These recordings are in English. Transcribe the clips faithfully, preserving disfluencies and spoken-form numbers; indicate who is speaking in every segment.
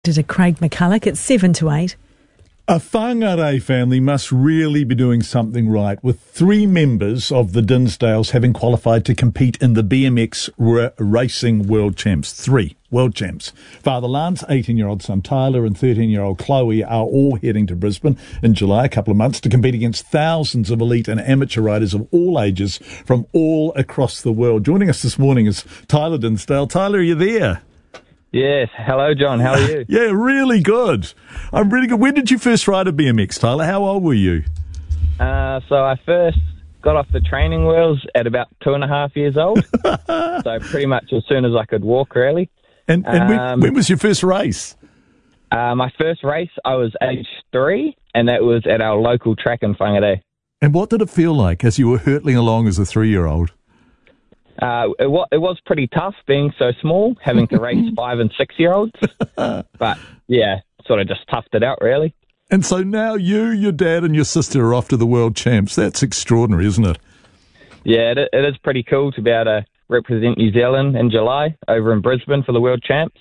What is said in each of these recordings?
Speaker 1: To Craig McCulloch at seven to eight.
Speaker 2: A Whangarei family must really be doing something right, with three members of the Dinsdales having qualified to compete in the B M X r- Racing World Champs. Three World Champs. Father Lance, eighteen-year-old son Tyler and thirteen-year-old Chloe are all heading to Brisbane in July, a couple of months, to compete against thousands of elite and amateur riders of all ages from all across the world. Joining us this morning is Tyler Dinsdale. Tyler, are you there?
Speaker 3: Yes. Hello, John. How are you?
Speaker 2: Yeah, really good. I'm really good. When did you first ride a B M X, Tyler? How old were you?
Speaker 3: Uh, so I first got off the training wheels at about two and a half years old. So pretty much as soon as I could walk, really.
Speaker 2: And, and
Speaker 3: um,
Speaker 2: when, when was your first race?
Speaker 3: Uh, my first race, I was age three, and that was at our local track in Whangarei.
Speaker 2: And what did it feel like as you were hurtling along as a three-year-old?
Speaker 3: Uh, it, wa- it was pretty tough being so small, having to race five and six-year-olds. But, yeah, sort of just toughed it out, really.
Speaker 2: And so now you, your dad and your sister are off to the World Champs. That's extraordinary, isn't it?
Speaker 3: Yeah, it, it is pretty cool to be able to represent New Zealand in July over in Brisbane for the World Champs.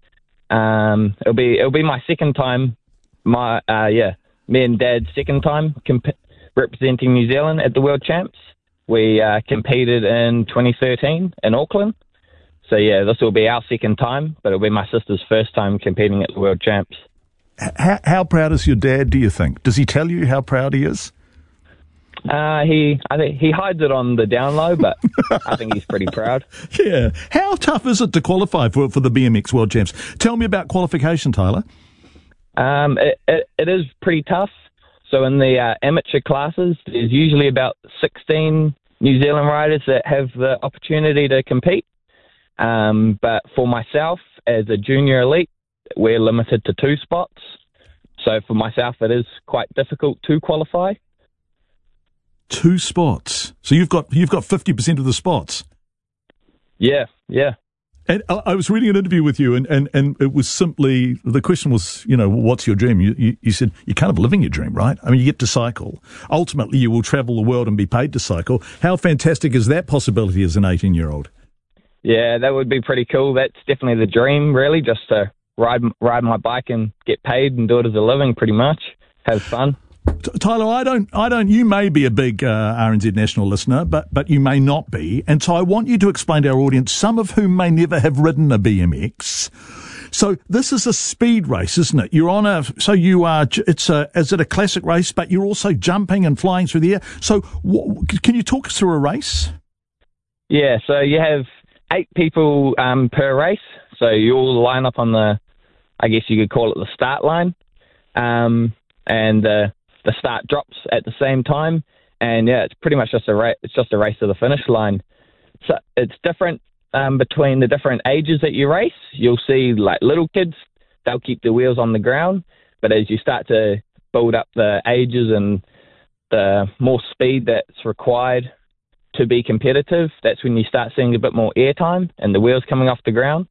Speaker 3: Um, it'll be it'll be my second time, my uh, yeah, me and Dad's second time comp- representing New Zealand at the World Champs. We uh, competed in twenty thirteen in Auckland. So, yeah, this will be our second time, but it'll be my sister's first time competing at the World Champs.
Speaker 2: How, how proud is your dad, do you think? Does he tell you how proud he is?
Speaker 3: Uh, he I think he hides it on the down low, but I think he's pretty proud.
Speaker 2: Yeah. How tough is it to qualify for, for the B M X World Champs? Tell me about qualification, Tyler.
Speaker 3: Um, it, it, it is pretty tough. So in the uh, amateur classes, there's usually about sixteen New Zealand riders that have the opportunity to compete. Um, but for myself, as a junior elite, we're limited to two spots. So for myself, it is quite difficult to qualify.
Speaker 2: Two spots. So you've got you've got fifty percent of the spots.
Speaker 3: Yeah, yeah.
Speaker 2: And I was reading an interview with you, and, and, and it was simply, the question was, you know, what's your dream? You, you, you said you're kind of living your dream, right? I mean, you get to cycle. Ultimately, you will travel the world and be paid to cycle. How fantastic is that possibility as an eighteen-year-old?
Speaker 3: Yeah, that would be pretty cool. That's definitely the dream, really, just to ride ride my bike and get paid and do it as a living, pretty much. Have fun.
Speaker 2: Tyler, I don't, I don't, you may be a big uh, R N Z National listener, but, but you may not be. And so I want you to explain to our audience, some of whom may never have ridden a B M X. So this is a speed race, isn't it? You're on a, so you are, it's a, is it a classic race, but you're also jumping and flying through the air. So what, can you talk us through a race?
Speaker 3: Yeah, so you have eight people um, per race. So you all line up on the, I guess you could call it the start line. Um, and, uh, the start drops at the same time, and yeah, it's pretty much just a race. It's just a race to the finish line. So it's different um, between the different ages that you race. You'll see like little kids, they'll keep the wheels on the ground, but as you start to build up the ages and the more speed that's required to be competitive, that's when you start seeing a bit more air time and the wheels coming off the ground.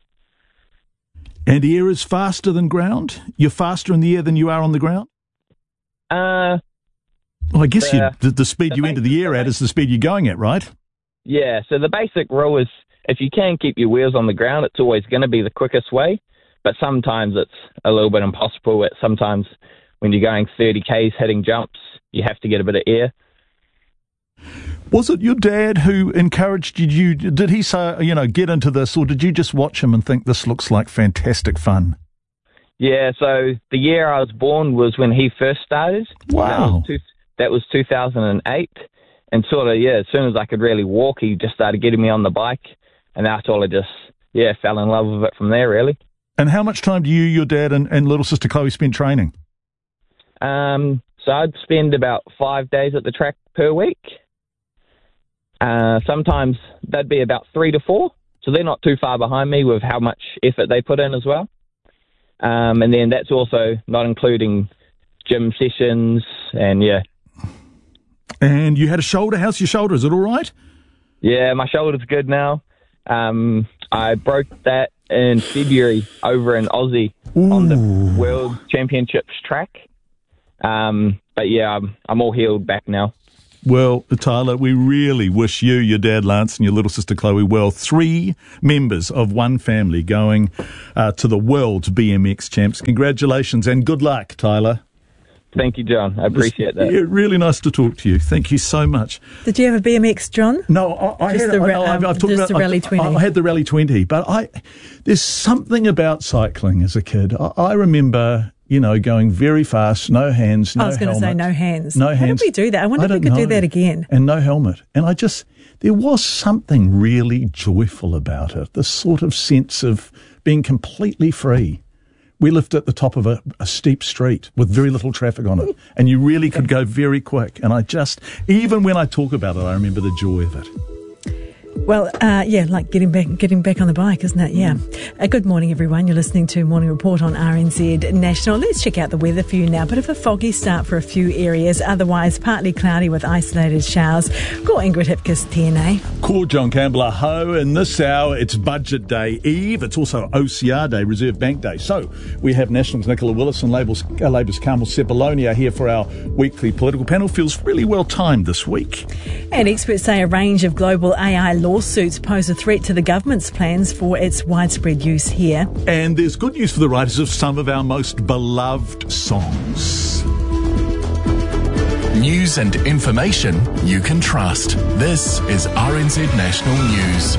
Speaker 2: And air is faster than ground? You're faster in the air than you are on the ground?
Speaker 3: Uh,
Speaker 2: well, I guess
Speaker 3: the,
Speaker 2: you, the, the speed
Speaker 3: the
Speaker 2: you enter the air at is the speed you're going at, right?
Speaker 3: Yeah, so the basic rule is if you can keep your wheels on the ground, it's always going to be the quickest way, but sometimes it's a little bit impossible. It, sometimes when you're going thirty kays hitting jumps, you have to get a bit of air.
Speaker 2: Was it your dad who encouraged you? Did he say, you know, get into this, or did you just watch him and think this looks like fantastic fun?
Speaker 3: Yeah, so the year I was born was when he first started.
Speaker 2: Wow.
Speaker 3: That was, two, that was two thousand eight. And sort of, yeah, as soon as I could really walk, he just started getting me on the bike. And that's all I just, yeah, fell in love with it from there, really.
Speaker 2: And how much time do you, your dad, and, and little sister Chloe spend training?
Speaker 3: Um, so I'd spend about five days at the track per week. Uh, sometimes that'd be about three to four. So they're not too far behind me with how much effort they put in as well. Um, and then that's also not including gym sessions and, yeah.
Speaker 2: And you had a shoulder. How's your shoulder? Is it all right?
Speaker 3: Yeah, my shoulder's good now. Um, I broke that in February over in Aussie
Speaker 2: Ooh.
Speaker 3: on the World Championships track. Um, but, yeah, I'm, I'm all healed back now.
Speaker 2: Well, Tyler, we really wish you, your dad Lance and your little sister Chloe well. Three members of one family going uh, to the World's B M X Champs. Congratulations and good luck, Tyler.
Speaker 3: Thank you, John. I appreciate that.
Speaker 2: Yeah, really nice to talk to you. Thank you so much.
Speaker 1: Did you have a B M X, John?
Speaker 2: No, I, I
Speaker 1: just
Speaker 2: had
Speaker 1: the,
Speaker 2: no,
Speaker 1: um,
Speaker 2: I've, I've talked
Speaker 1: just
Speaker 2: about
Speaker 1: the Rally twenty.
Speaker 2: I, I had the Rally twenty, but I there's something about cycling as a kid. I, I remember, you know, going very fast, no hands, no
Speaker 1: I was going to say
Speaker 2: helmet.
Speaker 1: no hands.
Speaker 2: No
Speaker 1: How
Speaker 2: hands.
Speaker 1: did we do that? I wonder
Speaker 2: I
Speaker 1: if we could
Speaker 2: know.
Speaker 1: do that again.
Speaker 2: And no helmet. And I just, there was something really joyful about it. This sort of sense of being completely free. We lived at the top of a, a steep street with very little traffic on it, and you really could go very quick. And I just, even when I talk about it, I remember the joy of it.
Speaker 1: Well, uh, yeah, like getting back getting back on the bike, isn't it? Yeah. Uh, good morning, everyone. You're listening to Morning Report on R N Z National. Let's check out the weather for you now. Bit of a foggy start for a few areas. Otherwise, partly cloudy with isolated showers. Ko Ingrid Hipkiss, T N A.
Speaker 2: Ko John Campbell, ho. In this hour, it's Budget Day Eve. It's also O C R Day, Reserve Bank Day. So we have Nationals Nicola Willis and Labour's, uh, Labour's Carmel Sepuloni here for our weekly political panel. Feels really well timed this week.
Speaker 1: And experts say a range of global A I lawsuits pose a threat to the government's plans for its widespread use here.
Speaker 2: And there's good news for the writers of some of our most beloved songs.
Speaker 4: News and information you can trust. This is R N Z National News.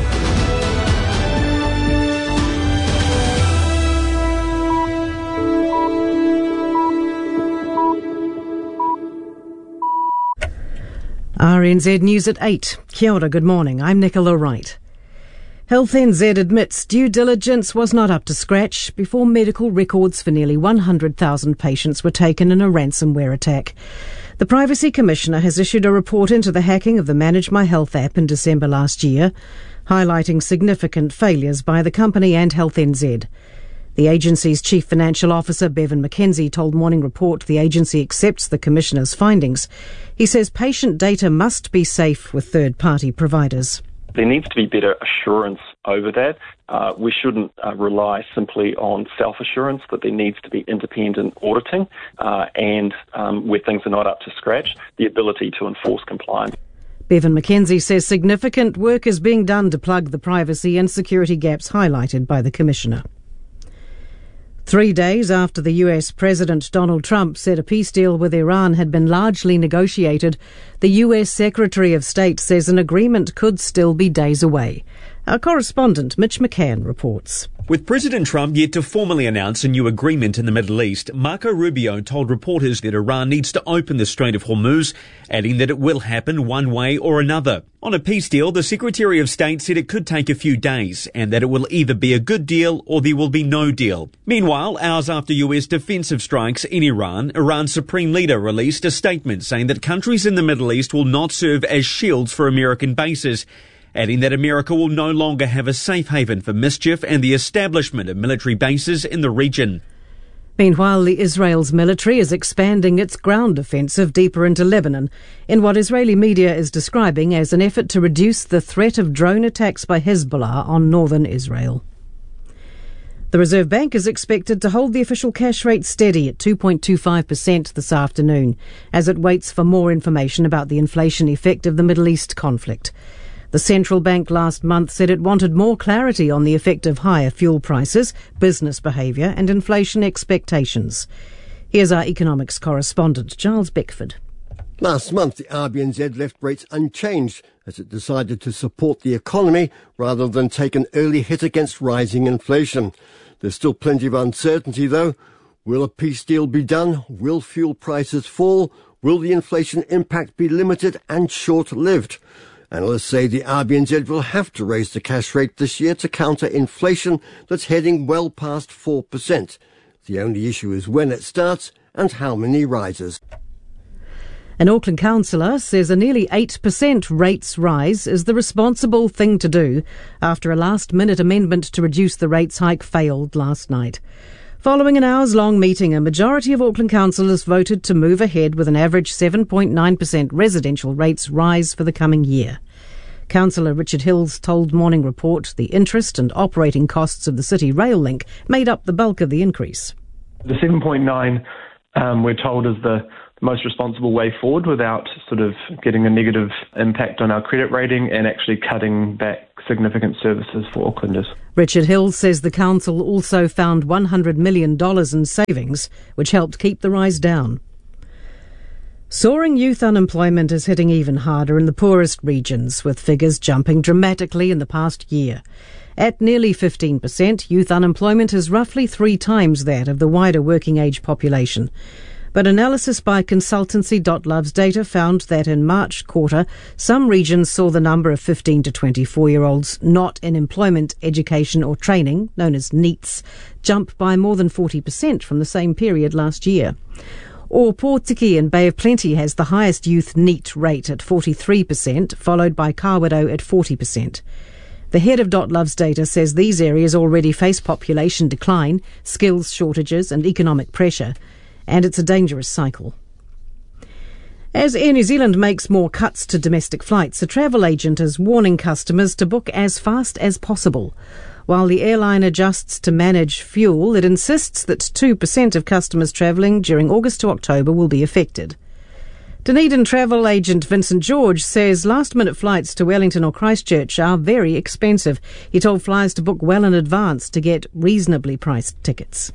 Speaker 5: R N Z News at eight. Kia ora, good morning. I'm Nicola Wright. Health N Z admits due diligence was not up to scratch before medical records for nearly one hundred thousand patients were taken in a ransomware attack. The Privacy Commissioner has issued a report into the hacking of the Manage My Health app in December last year, highlighting significant failures by the company and Health N Z. The agency's Chief Financial Officer, Bevan McKenzie, told Morning Report the agency accepts the Commissioner's findings. He says patient data must be safe with third-party providers.
Speaker 6: There needs to be better assurance over that. Uh, we shouldn't uh, rely simply on self-assurance, that there needs to be independent auditing uh, and, um, where things are not up to scratch, the ability to enforce compliance.
Speaker 5: Bevan McKenzie says significant work is being done to plug the privacy and security gaps highlighted by the Commissioner. Three days after the U S President Donald Trump said a peace deal with Iran had been largely negotiated, the U S Secretary of State says an agreement could still be days away. Our correspondent Mitch McCann reports.
Speaker 7: With President Trump yet to formally announce a new agreement in the Middle East, Marco Rubio told reporters that Iran needs to open the Strait of Hormuz, adding that it will happen one way or another. On a peace deal, the Secretary of State said it could take a few days and that it will either be a good deal or there will be no deal. Meanwhile, hours after U S defensive strikes in Iran, Iran's Supreme Leader released a statement saying that countries in the Middle East will not serve as shields for American bases, adding that America will no longer have a safe haven for mischief and the establishment of military bases in the region.
Speaker 5: Meanwhile, the Israel's military is expanding its ground offensive deeper into Lebanon in what Israeli media is describing as an effort to reduce the threat of drone attacks by Hezbollah on northern Israel. The Reserve Bank is expected to hold the official cash rate steady at two point two five percent this afternoon as it waits for more information about the inflation effect of the Middle East conflict. The central bank last month said it wanted more clarity on the effect of higher fuel prices, business behaviour and inflation expectations. Here's our economics correspondent, Giles Beckford.
Speaker 8: Last month, the R B N Z left rates unchanged as it decided to support the economy rather than take an early hit against rising inflation. There's still plenty of uncertainty, though. Will a peace deal be done? Will fuel prices fall? Will the inflation impact be limited and short-lived? Analysts say the R B N Z will have to raise the cash rate this year to counter inflation that's heading well past four percent. The only issue is when it starts and how many rises.
Speaker 5: An Auckland councillor says a nearly eight percent rates rise is the responsible thing to do after a last-minute amendment to reduce the rates hike failed last night. Following an hours-long meeting, a majority of Auckland councillors voted to move ahead with an average seven point nine percent residential rates rise for the coming year. Councillor Richard Hills told Morning Report the interest and operating costs of the City Rail Link made up the bulk of the increase.
Speaker 9: The seven point nine, um, we're told, is the, most responsible way forward without sort of getting a negative impact on our credit rating and actually cutting back significant services for Aucklanders.
Speaker 5: Richard Hill says the council also found one hundred million dollars in savings, which helped keep the rise down. Soaring youth unemployment is hitting even harder in the poorest regions, with figures jumping dramatically in the past year. At nearly fifteen percent, youth unemployment is roughly three times that of the wider working age population. But analysis by consultancy Dotlove's data found that in March quarter, some regions saw the number of fifteen to twenty-four-year-olds not in employment, education or training, known as NEETs, jump by more than forty percent from the same period last year. Or Portiki in Bay of Plenty has the highest youth NEET rate at forty-three percent, followed by Kawerau at forty percent. The head of Dotlove's data says these areas already face population decline, skills shortages and economic pressure, and it's a dangerous cycle. As Air New Zealand makes more cuts to domestic flights, a travel agent is warning customers to book as fast as possible. While the airline adjusts to manage fuel, it insists that two percent of customers travelling during August to October will be affected. Dunedin travel agent Vincent George says last-minute flights to Wellington or Christchurch are very expensive. He told flyers to book well in advance to get reasonably priced tickets.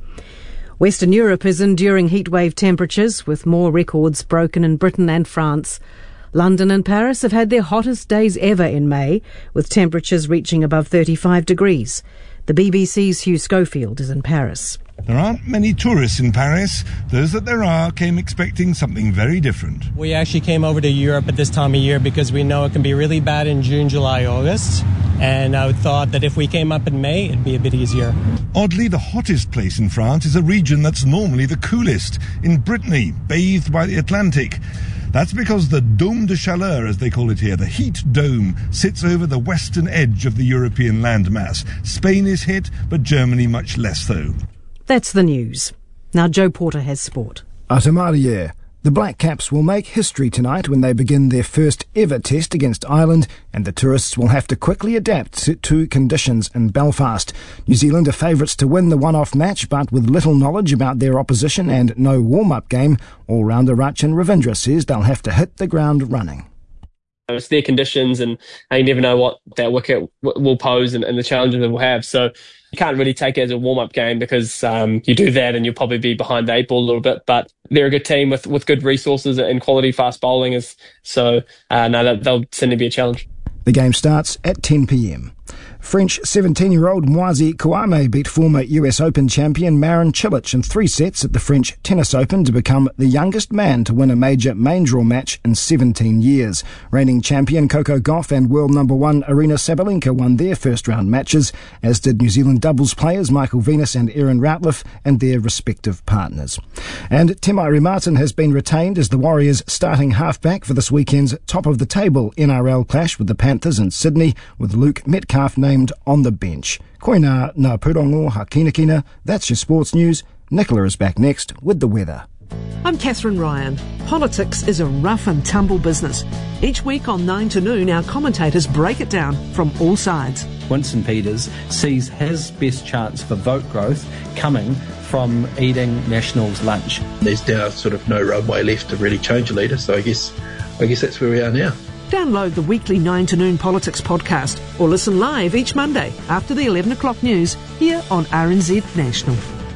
Speaker 5: Western Europe is enduring heatwave temperatures, with more records broken in Britain and France. London and Paris have had their hottest days ever in May, with temperatures reaching above thirty-five degrees. The B B C's Hugh Schofield is in Paris.
Speaker 10: There aren't many tourists in Paris. Those that there are came expecting something very different.
Speaker 11: We actually came over to Europe at this time of year because we know it can be really bad in June, July, August. And I thought that if we came up in May, it'd be a bit easier.
Speaker 10: Oddly, the hottest place in France is a region that's normally the coolest, in Brittany, bathed by the Atlantic. That's because the Dôme de Chaleur, as they call it here, the heat dome, sits over the western edge of the European landmass. Spain is hit, but Germany much less so.
Speaker 5: That's the news. Now Joe Porter has sport.
Speaker 12: Atamaria. The Black Caps will make history tonight when they begin their first ever test against Ireland, and the tourists will have to quickly adapt to conditions in Belfast. New Zealand are favourites to win the one-off match, but with little knowledge about their opposition and no warm-up game, all-rounder Rachin Ravindra says they'll have to hit the ground running.
Speaker 13: It's their conditions, and you never know what that wicket will pose and, and the challenges it will have. So you can't really take it as a warm-up game because um, you do that and you'll probably be behind the eight ball a little bit. But they're a good team with, with good resources and quality fast bowling. Is so uh, no, they'll certainly be a challenge.
Speaker 12: The game starts at ten p.m. French seventeen-year-old Moisey Kouame beat former U S Open champion Marin Cilic in three sets at the French Tennis Open to become the youngest man to win a major main draw match in seventeen years. Reigning champion Coco Gauff and world number one Aryna Sabalenka won their first-round matches, as did New Zealand doubles players Michael Venus and Erin Routliffe and their respective partners. And Temari Martin has been retained as the Warriors' starting halfback for this weekend's top-of-the-table N R L clash with the Panthers in Sydney, with Luke Metcalf named on the bench. Koina na purongo hakinakina. That's your sports news. Nicola is back next with the weather.
Speaker 14: I'm Catherine Ryan. Politics is a rough and tumble business. Each week on nine to noon, our commentators break it down from all sides.
Speaker 15: Winston Peters sees his best chance for vote growth coming from eating National's lunch.
Speaker 16: There's now sort of no runway left to really change a leader, so I guess I guess that's where we are now.
Speaker 14: Download the weekly nine to noon Politics podcast or listen live each Monday after the eleven o'clock news here on R N Z National.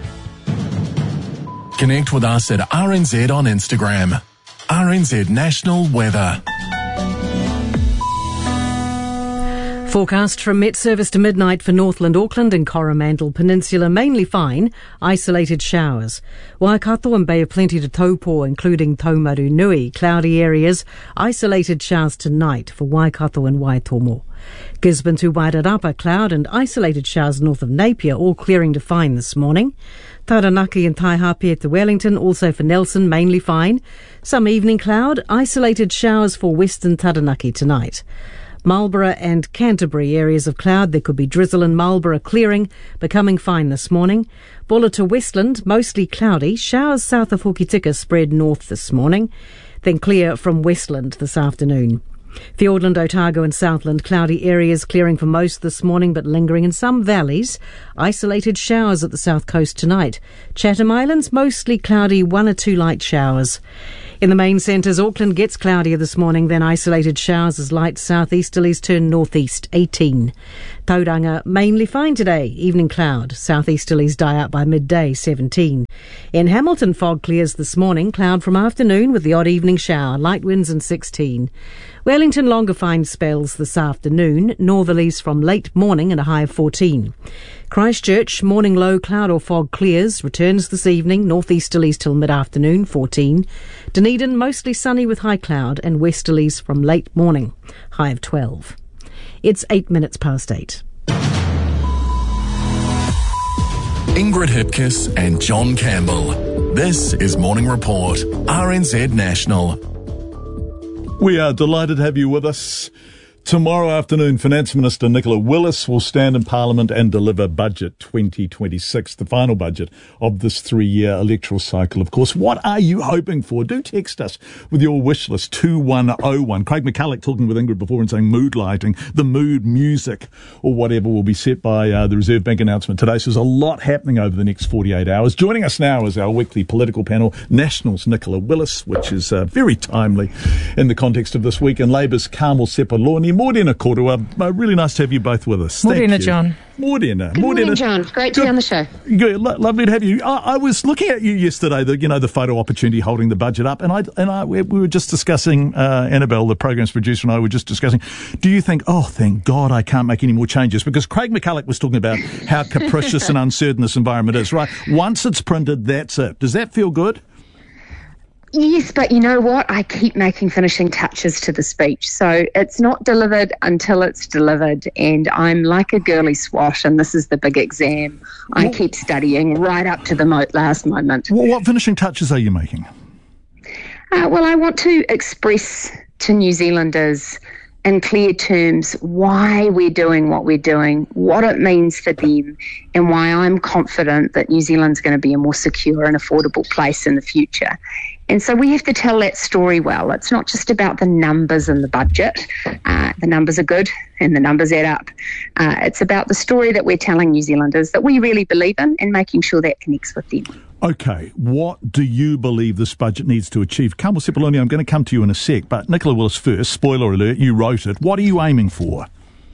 Speaker 4: Connect with us at R N Z on Instagram. R N Z National Weather.
Speaker 5: Forecast from Met Service to midnight for Northland, Auckland and Coromandel Peninsula, mainly fine, isolated showers. Waikato and Bay of Plenty to Taupo, including Taumaru Nui, cloudy areas, isolated showers tonight for Waikato and Waitomo. Gisborne to Wairarapa, cloud and isolated showers north of Napier, all clearing to fine this morning. Taranaki and Taihape to Wellington, also for Nelson, mainly fine. Some evening cloud, isolated showers for western Taranaki tonight. Marlborough and Canterbury, areas of cloud. There could be drizzle in Marlborough, clearing, becoming fine this morning. Bulla to Westland, mostly cloudy. Showers south of Hokitika spread north this morning. Then clear from Westland this afternoon. Fiordland, Otago and Southland, cloudy areas clearing for most this morning but lingering in some valleys. Isolated showers at the south coast tonight. Chatham Islands, mostly cloudy, one or two light showers. In the main centres, Auckland gets cloudier this morning, then isolated showers as light southeasterlies turn northeast, eighteen. Tauranga, mainly fine today, evening cloud. Southeasterlies die out by midday, seventeen. In Hamilton, fog clears this morning, cloud from afternoon with the odd evening shower, light winds and sixteen. Wellington, longer fine spells this afternoon, northerlies from late morning and a high of fourteen. Christchurch, morning low cloud or fog clears, returns this evening, northeasterlies till mid-afternoon, fourteen. Dunedin, mostly sunny with high cloud and westerlies from late morning, high of twelve. It's eight minutes past eight.
Speaker 4: Ingrid Hipkiss and John Campbell. This is Morning Report, R N Z National.
Speaker 2: We are delighted to have you with us. Tomorrow afternoon, Finance Minister Nicola Willis will stand in Parliament and deliver Budget twenty twenty-six, the final budget of this three-year electoral cycle, of course. What are you hoping for? Do text us with your wish list, two one oh one. Craig McCulloch talking with Ingrid before and saying mood lighting, the mood music, or whatever will be set by uh, the Reserve Bank announcement today. So there's a lot happening over the next forty-eight hours. Joining us now is our weekly political panel, National's Nicola Willis, which is uh, very timely in the context of this week, and Labour's Carmel Sepuloni. Morena Korua, uh, really nice to have you both with us.
Speaker 17: Morena, John.
Speaker 2: Morena.
Speaker 17: Good
Speaker 2: Morena.
Speaker 17: morning, John. Great to
Speaker 2: Good.
Speaker 17: be on the show.
Speaker 2: Good. Lo- lovely to have you. I, I was looking at you yesterday, the you know the photo opportunity holding the budget up, and I and I we were just discussing. Uh, Annabelle, the program's producer, and I were just discussing. Do you think? Oh, thank God, I can't make any more changes, because Craig McCulloch was talking about how capricious and uncertain this environment is. Right. Once it's printed, that's it. Does that feel good?
Speaker 17: Yes, but you know what? I keep making finishing touches to the speech. So it's not delivered until it's delivered. And I'm like a girly swash, and this is the big exam. I what? keep studying right up to the mo- last moment.
Speaker 2: Well, what finishing touches are you making?
Speaker 17: Uh, well, I want to express to New Zealanders in clear terms why we're doing what we're doing, what it means for them, and why I'm confident that New Zealand's going to be a more secure and affordable place in the future. And so we have to tell that story well. It's not just about the numbers and the budget. Uh, the numbers are good and the numbers add up. Uh, it's about the story that we're telling New Zealanders that we really believe in, and making sure that connects with them.
Speaker 2: Okay, what do you believe this budget needs to achieve? Carmel Sepuloni, I'm going to come to you in a sec, but Nicola Willis first. Spoiler alert, you wrote it. What are you aiming for?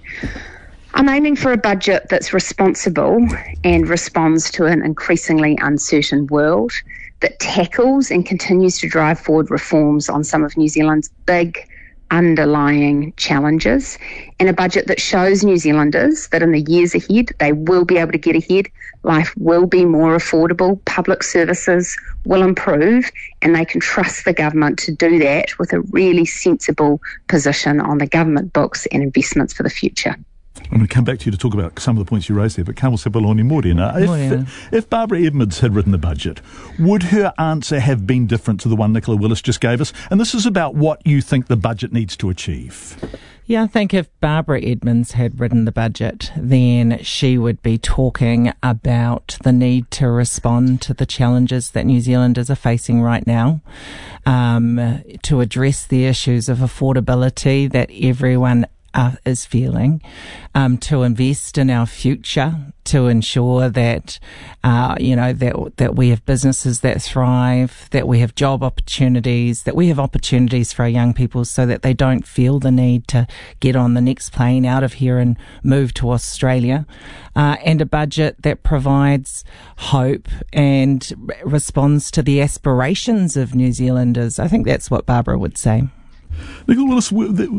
Speaker 17: I'm aiming for a budget that's responsible and responds to an increasingly uncertain world, that tackles and continues to drive forward reforms on some of New Zealand's big underlying challenges, and a budget that shows New Zealanders that in the years ahead they will be able to get ahead, life will be more affordable, public services will improve, and they can trust the government to do that with a really sensible position on the government books and investments for the future.
Speaker 2: I'm going to come back to you to talk about some of the points you raised there, but Carmel Sepuloni, Morena, if, if Barbara Edmonds had written the budget, would her answer have been different to the one Nicola Willis just gave us? And this is about what you think the budget needs to achieve.
Speaker 18: Yeah, I think if Barbara Edmonds had written the budget, then she would be talking about the need to respond to the challenges that New Zealanders are facing right now, um, to address the issues of affordability that everyone Uh, is feeling, um, to invest in our future, to ensure that, uh, you know, that that we have businesses that thrive, that we have job opportunities, that we have opportunities for our young people so that they don't feel the need to get on the next plane out of here and move to Australia, uh, and a budget that provides hope and responds to the aspirations of New Zealanders. I think that's what Barbara would say.
Speaker 2: Nicola Willis,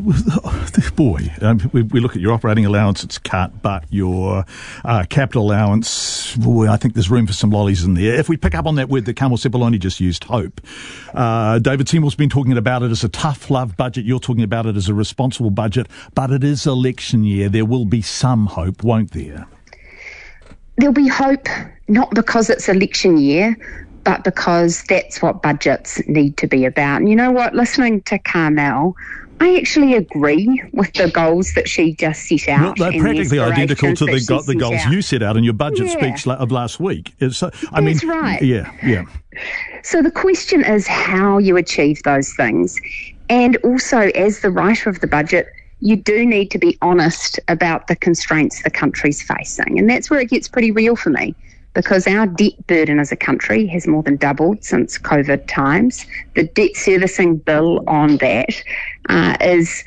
Speaker 2: boy, um, we, we look at your operating allowance, it's cut, but your uh, capital allowance, boy, I think there's room for some lollies in there. If we pick up on that word that Carmel Sepuloni just used, hope. Uh, David Seymour's been talking about it as a tough love budget. You're talking about it as a responsible budget, but it is election year. There will be some hope, won't there?
Speaker 17: There'll be hope, not because it's election year, but because that's what budgets need to be about. And you know what? Listening to Carmel, I actually agree with the goals that she just set out.
Speaker 2: Well, they're practically
Speaker 17: the
Speaker 2: identical to the, go- the goals
Speaker 17: out.
Speaker 2: you set out in your budget
Speaker 17: yeah.
Speaker 2: speech of last week. It's, uh, I
Speaker 17: that's
Speaker 2: mean,
Speaker 17: right.
Speaker 2: Yeah, yeah.
Speaker 17: So the question is how you achieve those things. And also, as the writer of the budget, you do need to be honest about the constraints the country's facing. And that's where it gets pretty real for me, because our debt burden as a country has more than doubled since COVID times. The debt servicing bill on that uh, is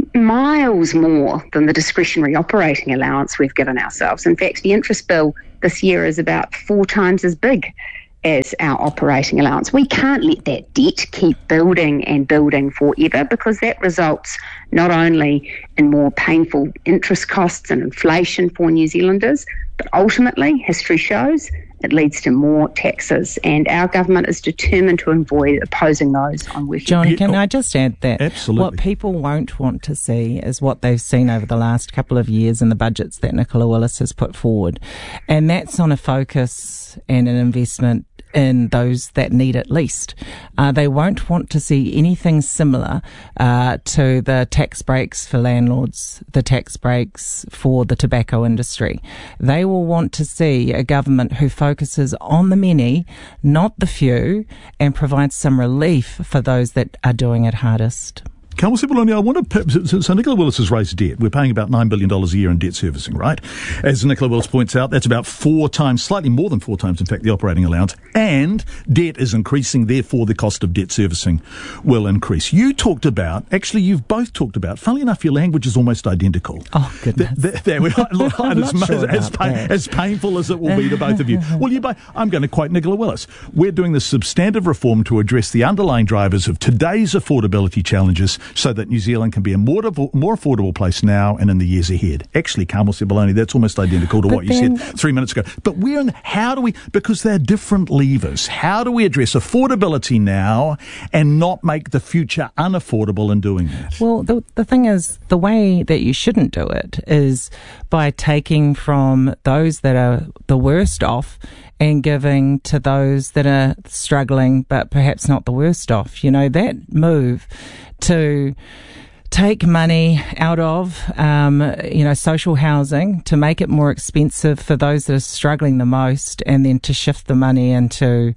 Speaker 17: miles more than the discretionary operating allowance we've given ourselves. In fact, the interest bill this year is about four times as big as our operating allowance. We can't let that debt keep building and building forever, because that results not only in more painful interest costs and inflation for New Zealanders, but ultimately, history shows, it leads to more taxes, and our government is determined to avoid imposing those on working
Speaker 18: John,
Speaker 17: people.
Speaker 18: can I just add that
Speaker 2: Absolutely.
Speaker 18: What people won't want to see is what they've seen over the last couple of years in the budgets that Nicola Willis has put forward, and that's on a focus and an investment in those that need it least. Uh, they won't want to see anything similar uh, to the tax breaks for landlords, the tax breaks for the tobacco industry. They will want to see a government who focuses on the many, not the few, and provides some relief for those that are doing it hardest.
Speaker 2: Carmel Sepuloni, I want to... So Nicola Willis has raised debt. We're paying about nine billion dollars a year in debt servicing, right? As Nicola Willis points out, that's about four times, slightly more than four times, in fact, the operating allowance. And debt is increasing, therefore the cost of debt servicing will increase. You talked about, actually you've both talked about, funnily enough, your language is almost identical.
Speaker 18: Oh, goodness.
Speaker 2: Th- th- there we are. Look,
Speaker 18: I'm
Speaker 2: as,
Speaker 18: not sure
Speaker 2: as,
Speaker 18: about
Speaker 2: pain,
Speaker 18: that.
Speaker 2: as painful as it will be to both of you. Well, you both, I'm going to quote Nicola Willis. We're doing this substantive reform to address the underlying drivers of today's affordability challenges so that New Zealand can be a more, more affordable place now and in the years ahead. Actually, Carmel Sepuloni, that's almost identical to
Speaker 18: But
Speaker 2: what
Speaker 18: then,
Speaker 2: you said three minutes ago. But we're in, how do we, because they're different levers, how do we address affordability now and not make the future unaffordable in doing that?
Speaker 18: Well, the, the thing is, the way that you shouldn't do it is by taking from those that are the worst off and giving to those that are struggling but perhaps not the worst off. You know, that move to take money out of, um, you know, social housing to make it more expensive for those that are struggling the most, and then to shift the money into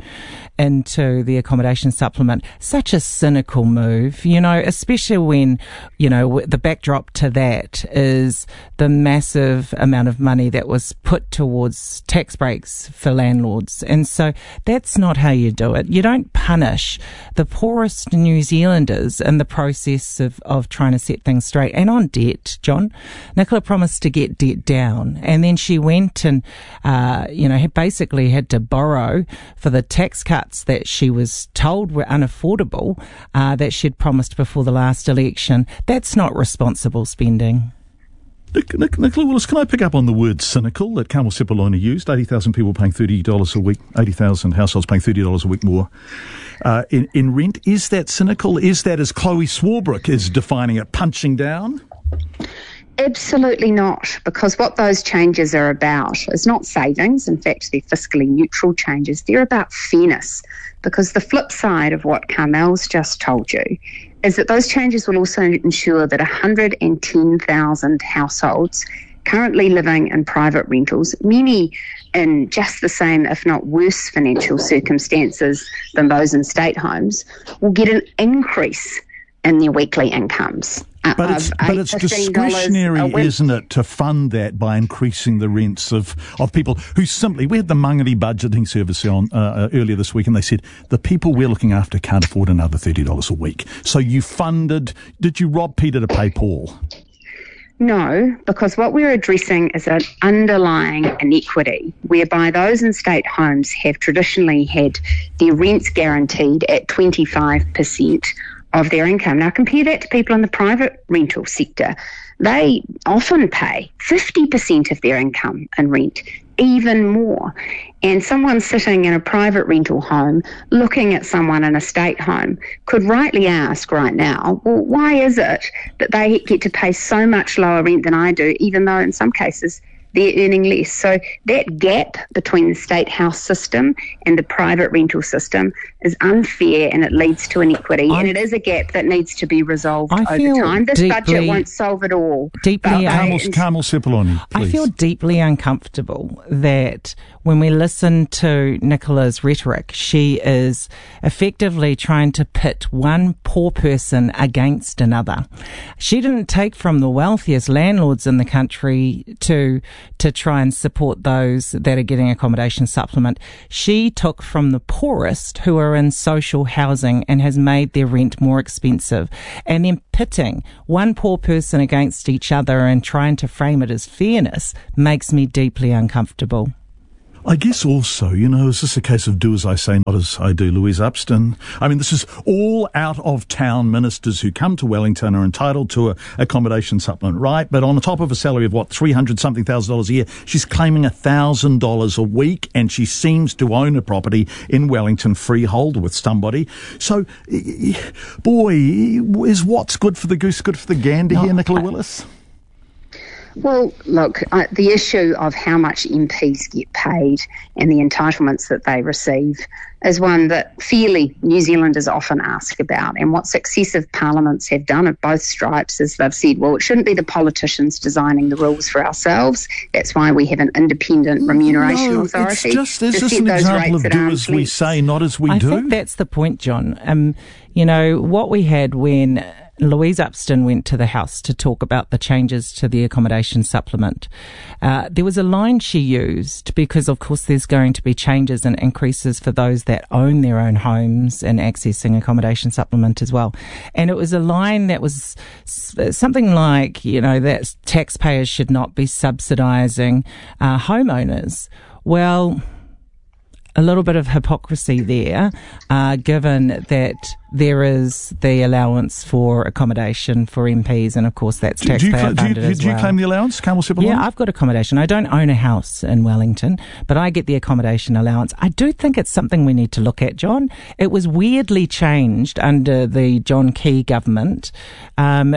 Speaker 18: into the accommodation supplement. Such a cynical move, you know, especially when, you know, the backdrop to that is the massive amount of money that was put towards tax breaks for landlords. And so that's not how you do it. You don't punish the poorest New Zealanders in the process of, of trying to set things straight. And on debt, John, Nicola promised to get debt down, and then she went and, uh, you know, had basically had to borrow for the tax cuts that she was told were unaffordable, uh, that she'd promised before the last election. That's not responsible spending.
Speaker 2: Nic- Nic- Nicola Willis, can I pick up on the word cynical that Carmel Sepuloni used? eighty thousand people paying thirty dollars a week, eighty thousand households paying thirty dollars a week more uh, in, in rent. Is that cynical? Is that, as Chloe Swarbrick is defining it, punching down?
Speaker 17: Absolutely not, because what those changes are about is not savings. In fact, they're fiscally neutral changes. They're about fairness, because the flip side of what Carmel's just told you is that those changes will also ensure that one hundred ten thousand households currently living in private rentals, many in just the same, if not worse, financial circumstances than those in state homes, will get an increase in their weekly incomes.
Speaker 2: But it's, but it's discretionary, isn't it, to fund that by increasing the rents of, of people who simply... We had the Mangere budgeting service on uh, earlier this week, and they said the people we're looking after can't afford another thirty dollars a week. So you funded... Did you rob Peter to pay Paul?
Speaker 17: No, because what we're addressing is an underlying inequity whereby those in state homes have traditionally had their rents guaranteed at twenty-five percent of their income. Now compare that to people in the private rental sector. They often pay fifty percent of their income in rent, even more. And someone sitting in a private rental home looking at someone in a state home could rightly ask right now, well, why is it that they get to pay so much lower rent than I do, even though in some cases they're earning less. So that gap between the state house system and the private rental system is unfair, and it leads to inequity. I'm, and it is a gap that needs to be resolved
Speaker 18: I
Speaker 17: over time. This
Speaker 18: deeply,
Speaker 17: budget won't solve it all.
Speaker 18: Deeply,
Speaker 2: Carmel, Carmel Sepuloni, please.
Speaker 18: I feel deeply uncomfortable that when we listen to Nicola's rhetoric, she is effectively trying to pit one poor person against another. She didn't take from the wealthiest landlords in the country to to try and support those that are getting accommodation supplement. She took from the poorest who are in social housing and has made their rent more expensive. And then pitting one poor person against each other and trying to frame it as fairness makes me deeply uncomfortable.
Speaker 2: I guess also, you know, is this a case of do as I say, not as I do, Louise Upston? I mean, this is all out-of-town ministers who come to Wellington are entitled to a accommodation supplement, right? But on the top of a salary of, what, three hundred something thousand dollars a year, she's claiming one thousand dollars a week, and she seems to own a property in Wellington freehold with somebody. So, boy, is what's good for the goose good for the gander no, here, Nicola Willis?
Speaker 17: Well, look, uh, the issue of how much M Ps get paid and the entitlements that they receive is one that fairly New Zealanders often ask about. And what successive parliaments have done at both stripes is they've said, well, it shouldn't be the politicians designing the rules for ourselves. That's why we have an independent remuneration
Speaker 2: no,
Speaker 17: authority.
Speaker 2: It's just, it's just an example of do as we say, not as we
Speaker 18: I
Speaker 2: do.
Speaker 18: I think that's the point, John. Um, you know, what we had when Louise Upston went to the House to talk about the changes to the accommodation supplement. Uh, there was a line she used because, of course, there's going to be changes and increases for those that own their own homes and accessing accommodation supplement as well. And it was a line that was something like, you know, that taxpayers should not be subsidising uh, homeowners. Well, a little bit of hypocrisy there, uh, given that there is the allowance for accommodation for M Ps, and of course that's
Speaker 2: do, do
Speaker 18: taxpayer
Speaker 2: you,
Speaker 18: funded
Speaker 2: do you,
Speaker 18: as
Speaker 2: do you
Speaker 18: well.
Speaker 2: claim the allowance, Carmel Sepuloni?
Speaker 18: Yeah, I've got accommodation. I don't own a house in Wellington, but I get the accommodation allowance. I do think it's something we need to look at, John. It was weirdly changed under the John Key government. Um,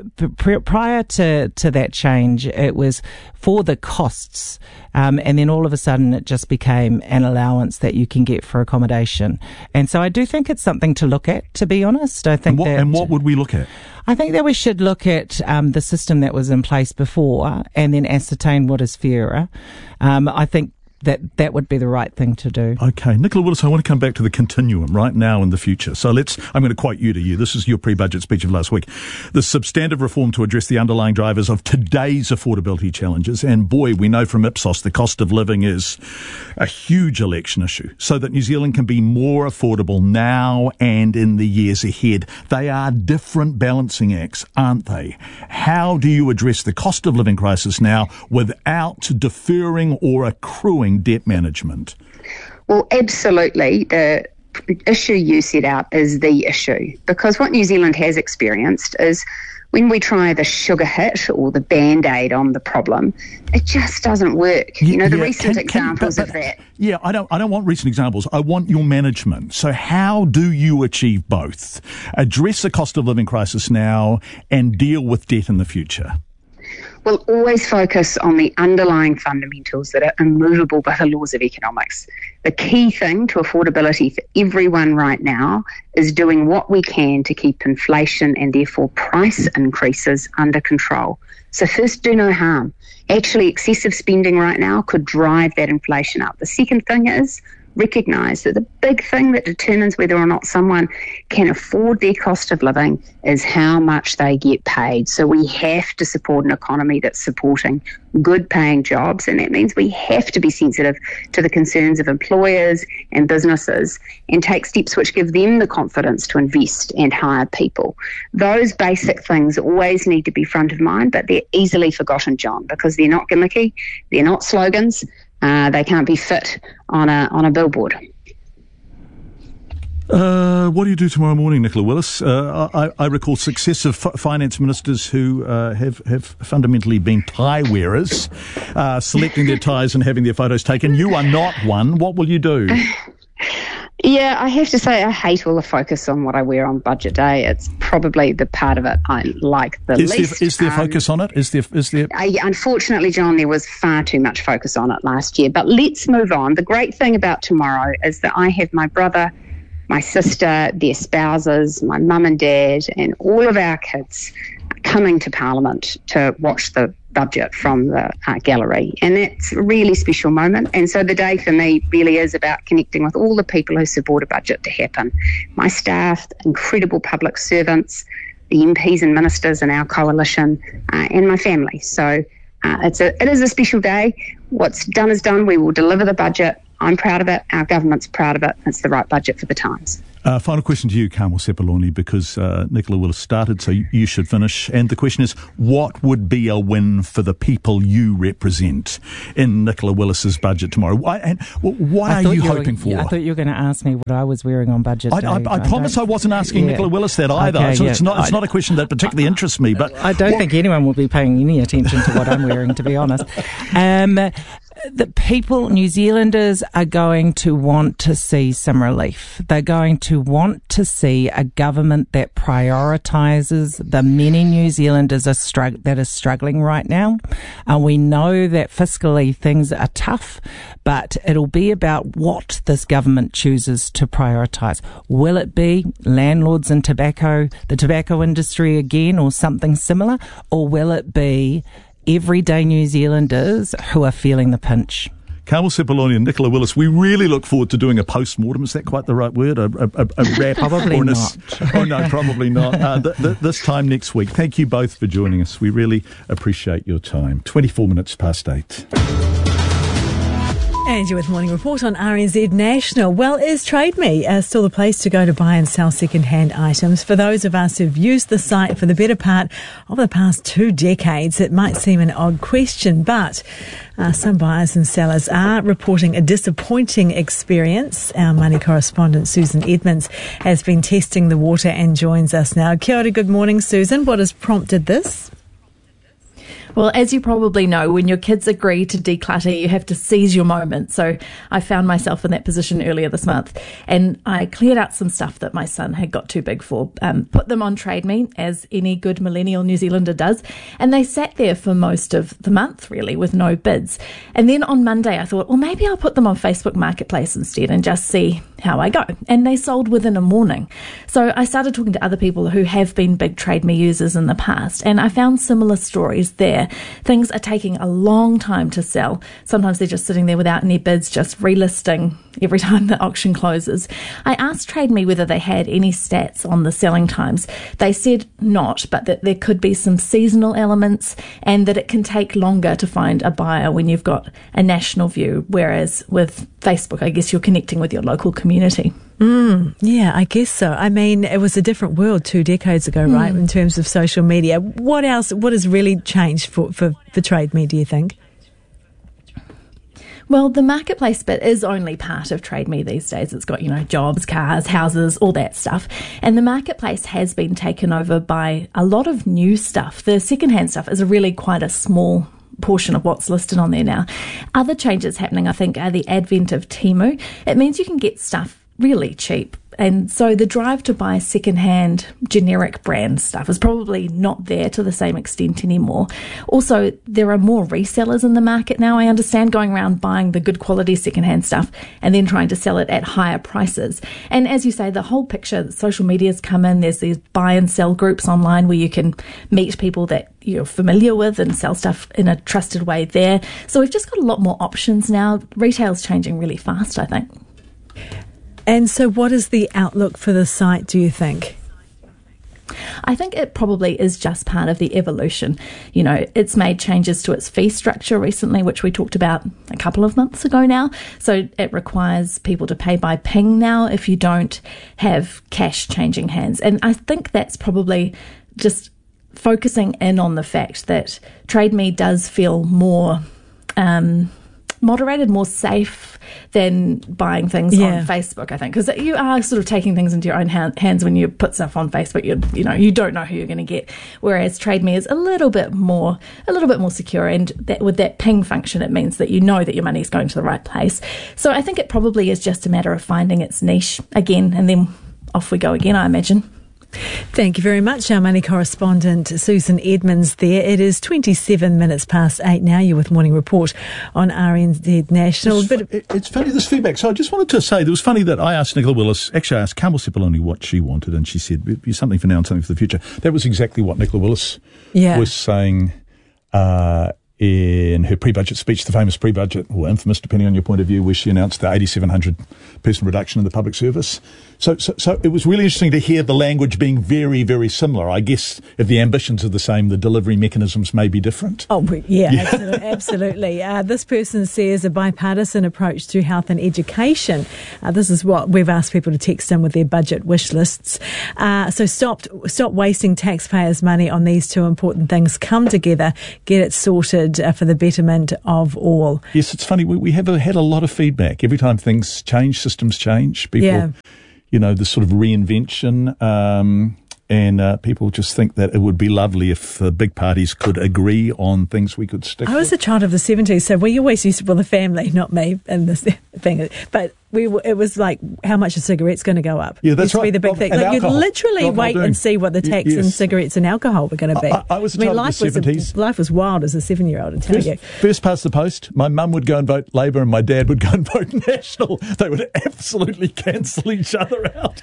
Speaker 18: pr- prior to, to that change, it was for the costs, um, and then all of a sudden it just became an allowance that you can get for accommodation. And so I do think it's something to look at, to be honest. I think
Speaker 2: and what,
Speaker 18: that,
Speaker 2: and what would we look at?
Speaker 18: I think that we should look at um, the system that was in place before and then ascertain what is fairer. Um, I think that that would be the right thing to do.
Speaker 2: Okay. Nicola Willis, I want to come back to the continuum right now and the future. So let's, I'm going to quote you to you. This is your pre-budget speech of last week. The substantive reform to address the underlying drivers of today's affordability challenges. And boy, we know from Ipsos the cost of living is a huge election issue, so that New Zealand can be more affordable now and in the years ahead. They are different balancing acts, aren't they? How do you address the cost of living crisis now without deferring or accruing debt management?
Speaker 17: Well, absolutely. The issue you set out is the issue, because what New Zealand has experienced is when we try the sugar hit or the Band-Aid on the problem, it just doesn't work.
Speaker 2: Yeah,
Speaker 17: you know, the
Speaker 2: yeah,
Speaker 17: recent
Speaker 2: can,
Speaker 17: examples
Speaker 2: can, but, but,
Speaker 17: of that.
Speaker 2: Yeah, I don't I don't want recent examples. I want your management. So how do you achieve both? Address the cost of living crisis now and deal with debt in the future?
Speaker 17: We'll always focus on the underlying fundamentals that are immovable by the laws of economics. The key thing to affordability for everyone right now is doing what we can to keep inflation and therefore price increases under control. So first, do no harm. Actually, excessive spending right now could drive that inflation up. The second thing is recognise that the big thing that determines whether or not someone can afford their cost of living is how much they get paid. So we have to support an economy that's supporting good paying jobs, and that means we have to be sensitive to the concerns of employers and businesses and take steps which give them the confidence to invest and hire people. Those basic things always need to be front of mind, but they're easily forgotten, John, because they're not gimmicky, they're not slogans. Uh, they can't be fit on a on a billboard.
Speaker 2: Uh, what do you do tomorrow morning, Nicola Willis? Uh, I, I recall successive f- finance ministers who uh, have, have fundamentally been tie wearers, uh, selecting their ties and having their photos taken. You are not one. What will you do?
Speaker 17: Yeah, I have to say I hate all the focus on what I wear on budget day. It's probably the part of it I like the
Speaker 2: is
Speaker 17: least.
Speaker 2: There, is there um, focus on it? Is there? Is there?
Speaker 17: Uh, unfortunately, John, there was far too much focus on it last year. But let's move on. The great thing about tomorrow is that I have my brother, my sister, their spouses, my mum and dad, and all of our kids coming to Parliament to watch the budget from the uh, gallery, and it's a really special moment. And so the day for me really is about connecting with all the people who support a budget to happen. My staff, incredible public servants, the M Ps and ministers in our coalition, uh, and my family. So uh, it's a it is a special day. What's done is done. We will deliver the budget. I'm proud of it. Our government's proud of it. It's the right budget for the times.
Speaker 2: Uh, final question to you, Carmel Sepuloni, because uh, Nicola will have started, so you, you should finish. And the question is, what would be a win for the people you represent in Nicola Willis's budget tomorrow? Why, and what are you,
Speaker 18: you
Speaker 2: hoping
Speaker 18: were,
Speaker 2: for?
Speaker 18: I thought you were going to ask me what I was wearing on budget
Speaker 2: I,
Speaker 18: day.
Speaker 2: I, I, I promise I wasn't asking yeah. Nicola Willis that either.
Speaker 18: Okay,
Speaker 2: so
Speaker 18: yeah.
Speaker 2: it's not it's
Speaker 18: I,
Speaker 2: not a question that particularly interests me. But
Speaker 18: I don't
Speaker 2: what,
Speaker 18: think anyone will be paying any attention to what I'm wearing, to be honest. Um, the people, New Zealanders, are going to want to see some relief. They're going to want to see a government that prioritises the many New Zealanders are strugg- that are struggling right now. And we know that fiscally things are tough, but it'll be about what this government chooses to prioritise. Will it be landlords and tobacco, the tobacco industry again, or something similar? Or will it be everyday New Zealanders who are feeling the pinch?
Speaker 2: Carmel Sepuloni and Nicola Willis, we really look forward to doing a post-mortem. Is that quite the right word? A, a, a wrap?
Speaker 18: Probably
Speaker 2: or
Speaker 18: not.
Speaker 2: Oh, no, probably not. Uh, th- th- this time next week. Thank you both for joining us. We really appreciate your time. twenty-four minutes past eight.
Speaker 1: And you're with Morning Report on R N Z National. Well, is TradeMe uh, still the place to go to buy and sell second-hand items? For those of us who've used the site for the better part of the past two decades, it might seem an odd question, but uh, some buyers and sellers are reporting a disappointing experience. Our money correspondent, Susan Edmonds, has been testing the water and joins us now. Kia ora, good morning, Susan. What has prompted this?
Speaker 19: Well, as you probably know, when your kids agree to declutter, you have to seize your moment. So I found myself in that position earlier this month, and I cleared out some stuff that my son had got too big for, um, put them on TradeMe, as any good millennial New Zealander does, and they sat there for most of the month, really, with no bids. And then on Monday, I thought, well, maybe I'll put them on Facebook Marketplace instead and just see how I go. And they sold within a morning. So I started talking to other people who have been big TradeMe users in the past, and I found similar stories there. Things are taking a long time to sell. Sometimes they're just sitting there without any bids, just relisting every time the auction closes. I asked TradeMe whether they had any stats on the selling times. They said not, but that there could be some seasonal elements and that it can take longer to find a buyer when you've got a national view, whereas with Facebook, I guess you're connecting with your local community.
Speaker 1: Mm, yeah, I guess so. I mean, it was a different world two decades ago, right, mm. in terms of social media. What else, what has really changed for, for, for TradeMe, do you think?
Speaker 19: Well, the marketplace bit is only part of TradeMe these days. It's got, you know, jobs, cars, houses, all that stuff. And the marketplace has been taken over by a lot of new stuff. The secondhand stuff is really quite a small portion of what's listed on there now. Other changes happening, I think, are the advent of Temu. It means you can get stuff really cheap. And so the drive to buy secondhand generic brand stuff is probably not there to the same extent anymore. Also, there are more resellers in the market now, I understand, going around buying the good quality secondhand stuff and then trying to sell it at higher prices. And as you say, the whole picture, social media's come in. There's these buy and sell groups online where you can meet people that you're familiar with and sell stuff in a trusted way there. So we've just got a lot more options now. Retail's changing really fast, I think.
Speaker 1: And so what is the outlook for the site, do you think?
Speaker 19: I think it probably is just part of the evolution. You know, it's made changes to its fee structure recently, which we talked about a couple of months ago now. So it requires people to pay by ping now if you don't have cash changing hands. And I think that's probably just focusing in on the fact that TradeMe does feel more Um, moderated, more safe than buying things
Speaker 1: Yeah.
Speaker 19: on Facebook, I think, because you are sort of taking things into your own hand, hands when you put stuff on Facebook. You you know you don't know who you're going to get, whereas TradeMe is a little bit more a little bit more secure, and that with that ping function, it means that you know that your money is going to the right place. So I think it probably is just a matter of finding its niche again, and then off we go again, I imagine.
Speaker 1: Thank you very much, our money correspondent Susan Edmonds there. It is twenty-seven minutes past eight now. You're with Morning Report on R N Z National.
Speaker 2: It's,
Speaker 1: but
Speaker 2: fu- it's funny, this feedback. So I just wanted to say, it was funny that I asked Nicola Willis, actually I asked Carmel Sepuloni what she wanted, and she said, "Be something for now and something for the future." That was exactly what Nicola Willis
Speaker 1: Yeah.
Speaker 2: was saying uh, in her pre-budget speech, the famous pre-budget, or infamous, depending on your point of view, where she announced the eighty-seven hundred person reduction in the public service. So, so, so it was really interesting to hear the language being very, very similar. I guess if the ambitions are the same, the delivery mechanisms may be different.
Speaker 1: Oh, yeah, yeah. absolutely. absolutely. Uh, this person says a bipartisan approach to health and education. Uh, this is what we've asked people to text in with their budget wish lists. Uh, so stop, stop wasting taxpayers' money on these two important things. Come together, get it sorted uh, for the betterment of all.
Speaker 2: Yes, it's funny. We, we have had a lot of feedback. Every time things change, systems change. People,
Speaker 1: Yeah.
Speaker 2: you know, this sort of reinvention. Um, and uh, people just think that it would be lovely if the big parties could agree on things we could stick
Speaker 1: I
Speaker 2: with.
Speaker 1: was a child of the seventies, so we always used to, well, the family, not me, and this thing, but we w- it was like, how much a cigarette's going to go up?
Speaker 2: Yeah, that's
Speaker 1: used to be
Speaker 2: right.
Speaker 1: the big
Speaker 2: Oh,
Speaker 1: thing.
Speaker 2: and
Speaker 1: Like, you'd
Speaker 2: alcohol.
Speaker 1: literally
Speaker 2: Not
Speaker 1: wait
Speaker 2: doing.
Speaker 1: and see what the
Speaker 2: Y-
Speaker 1: tax in
Speaker 2: yes.
Speaker 1: cigarettes and alcohol were going to be.
Speaker 2: I, I was a
Speaker 1: I mean,
Speaker 2: child
Speaker 1: life
Speaker 2: of the
Speaker 1: was a-
Speaker 2: seventies.
Speaker 1: life was wild as a seven-year-old, I tell
Speaker 2: First,
Speaker 1: you.
Speaker 2: first past the post, my mum would go and vote Labour and my dad would go and vote National. They would absolutely cancel each other out.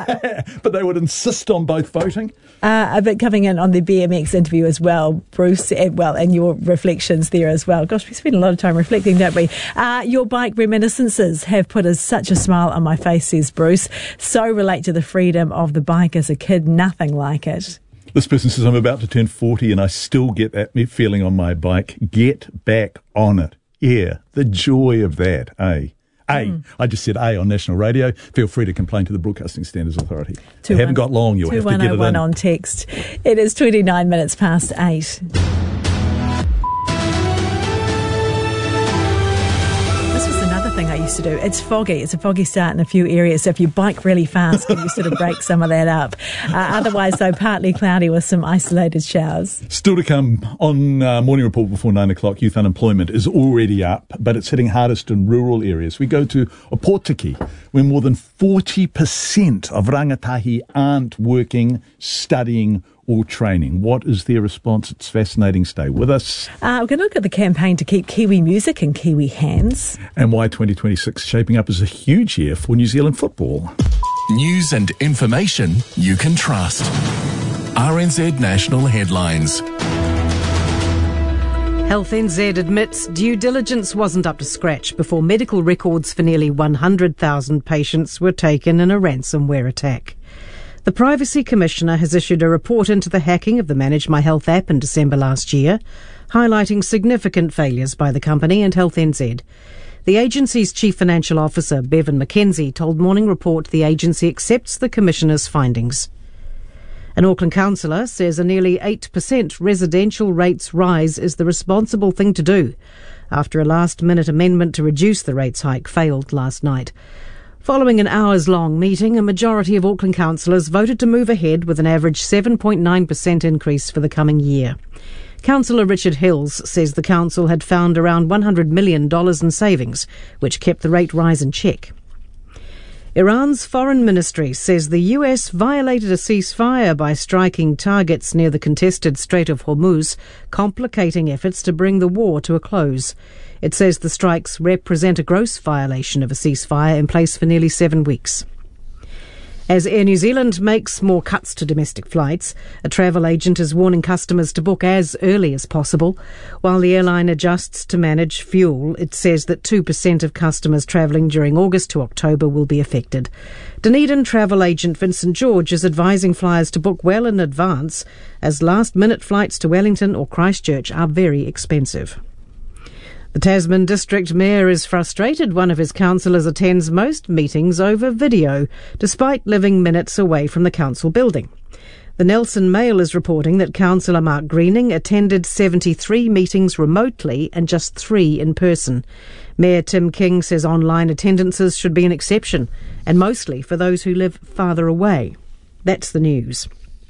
Speaker 2: But they would insist on both voting.
Speaker 1: Uh, a bit coming in on the B M X interview as well, Bruce, and, well, and your reflections there as well. Gosh, we spend a lot of time reflecting, don't we? Uh, your bike reminiscences have put a, such a smile on my face, says Bruce. So relate to the freedom of the bike as a kid, nothing like it.
Speaker 2: This person says, I'm about to turn forty and I still get that feeling on my bike. Get back on it. Yeah, the joy of that, eh? A. Mm. I just said A on national radio. Feel free to complain to the Broadcasting Standards Authority. They haven't got long. You'll have to get it in.
Speaker 1: on text. It is twenty-nine minutes past eight. Thing I used to do. It's foggy. It's a foggy start in a few areas. So if you bike really fast, can you sort of break some of that up? Uh, otherwise, though, partly cloudy with some isolated showers.
Speaker 2: Still to come on uh, Morning Report before nine o'clock. Youth unemployment is already up, but it's hitting hardest in rural areas. We go to Opotiki, where more than forty percent of rangatahi aren't working, studying, or training. What is their response? It's fascinating. Stay with us.
Speaker 1: Uh, we're going to look at the campaign to keep Kiwi music in Kiwi hands.
Speaker 2: And why twenty twenty-six shaping up as a huge year for New Zealand football.
Speaker 4: News and information you can trust. R N Z National Headlines.
Speaker 5: Health N Z admits due diligence wasn't up to scratch before medical records for nearly one hundred thousand patients were taken in a ransomware attack. The Privacy Commissioner has issued a report into the hacking of the Manage My Health app in December last year, highlighting significant failures by the company and Health N Z. The agency's Chief Financial Officer, Bevan McKenzie, told Morning Report the agency accepts the Commissioner's findings. An Auckland councillor says a nearly eight percent residential rates rise is the responsible thing to do, after a last-minute amendment to reduce the rates hike failed last night. Following an hours-long meeting, a majority of Auckland councillors voted to move ahead with an average seven point nine percent increase for the coming year. Councillor Richard Hills says the council had found around one hundred million dollars in savings, which kept the rate rise in check. Iran's foreign ministry says the U S violated a ceasefire by striking targets near the contested Strait of Hormuz, complicating efforts to bring the war to a close. It says the strikes represent a gross violation of a ceasefire in place for nearly seven weeks. As Air New Zealand makes more cuts to domestic flights, a travel agent is warning customers to book as early as possible. While the airline adjusts to manage fuel, it says that two percent of customers travelling during August to October will be affected. Dunedin travel agent Vincent George is advising flyers to book well in advance, as last-minute flights to Wellington or Christchurch are very expensive. The Tasman District Mayor is frustrated one of his councillors attends most meetings over video, despite living minutes away from the council building. The Nelson Mail is reporting that Councillor Mark Greening attended seventy-three meetings remotely and just three in person. Mayor Tim King says online attendances should be an exception, and mostly for those who live farther away. That's the news.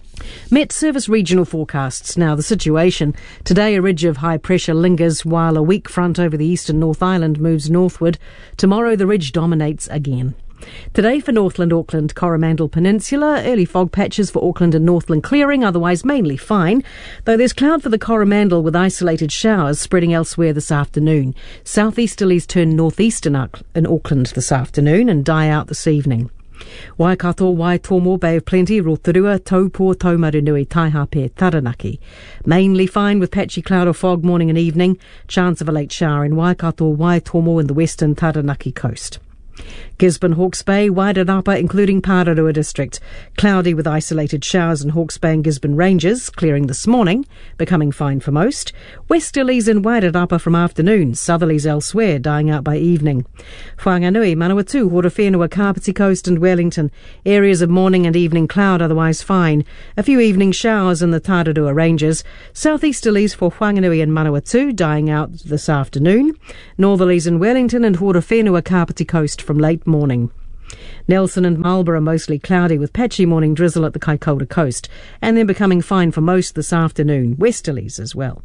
Speaker 5: Met Service regional forecasts. Now, the situation. Today, a ridge of high pressure lingers while a weak front over the eastern North Island moves northward. Tomorrow, the ridge dominates again. Today for Northland, Auckland, Coromandel Peninsula, early fog patches for Auckland and Northland clearing, otherwise mainly fine, though there's cloud for the Coromandel with isolated showers spreading elsewhere this afternoon. Southeasterlies turn northeast in Auckland this afternoon and die out this evening. Waikato, Waitomo, Bay of Plenty, Rotorua, Taupo, Taumarunui, Taihape, Taranaki. Mainly fine with patchy cloud or fog morning and evening. Chance of a late shower in Waikato, Waitomo and the western Taranaki coast. Gisborne, Hawke's Bay, Wairarapa, including Pararua district. Cloudy with isolated showers in Hawke's Bay and Gisborne Ranges, clearing this morning, becoming fine for most. Westerlies in Wairarapa from afternoon, southerlies elsewhere, dying out by evening. Whanganui, Manawatu, Horowhenua, Kapiti Coast and Wellington. Areas of morning and evening cloud, otherwise fine. A few evening showers in the Tararua Ranges. Southeasterlies for Whanganui and Manawatu, dying out this afternoon. Northerlies in Wellington and Horowhenua, Kapiti Coast from late morning. Nelson and Marlborough mostly cloudy with patchy morning drizzle at the Kaikoura coast, and then becoming fine for most this afternoon. Westerlies as well.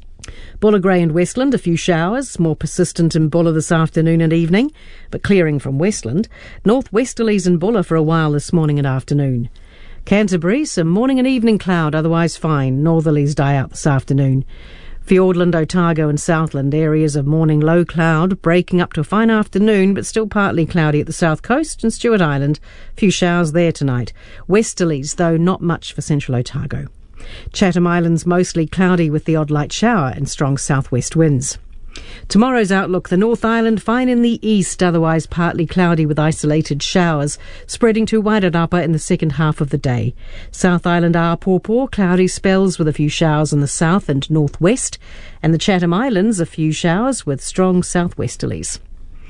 Speaker 5: Bulla Grey and Westland, a few showers, more persistent in Bulla this afternoon and evening, but clearing from Westland. North westerlies in Bulla for a while this morning and afternoon. Canterbury, some morning and evening cloud, otherwise fine. Northerlies die out this afternoon. Fiordland, Otago and Southland, areas of morning low cloud, breaking up to a fine afternoon, but still partly cloudy at the south coast and Stewart Island. Few showers there tonight. Westerlies, though not much for central Otago. Chatham Islands mostly cloudy with the odd light shower and strong southwest winds. Tomorrow's outlook, the North Island fine in the east, otherwise partly cloudy with isolated showers, spreading to Wairarapa in the second half of the day. South Island Apōpō, cloudy spells with a few showers in the south and northwest, and the Chatham Islands, a few showers with strong southwesterlies.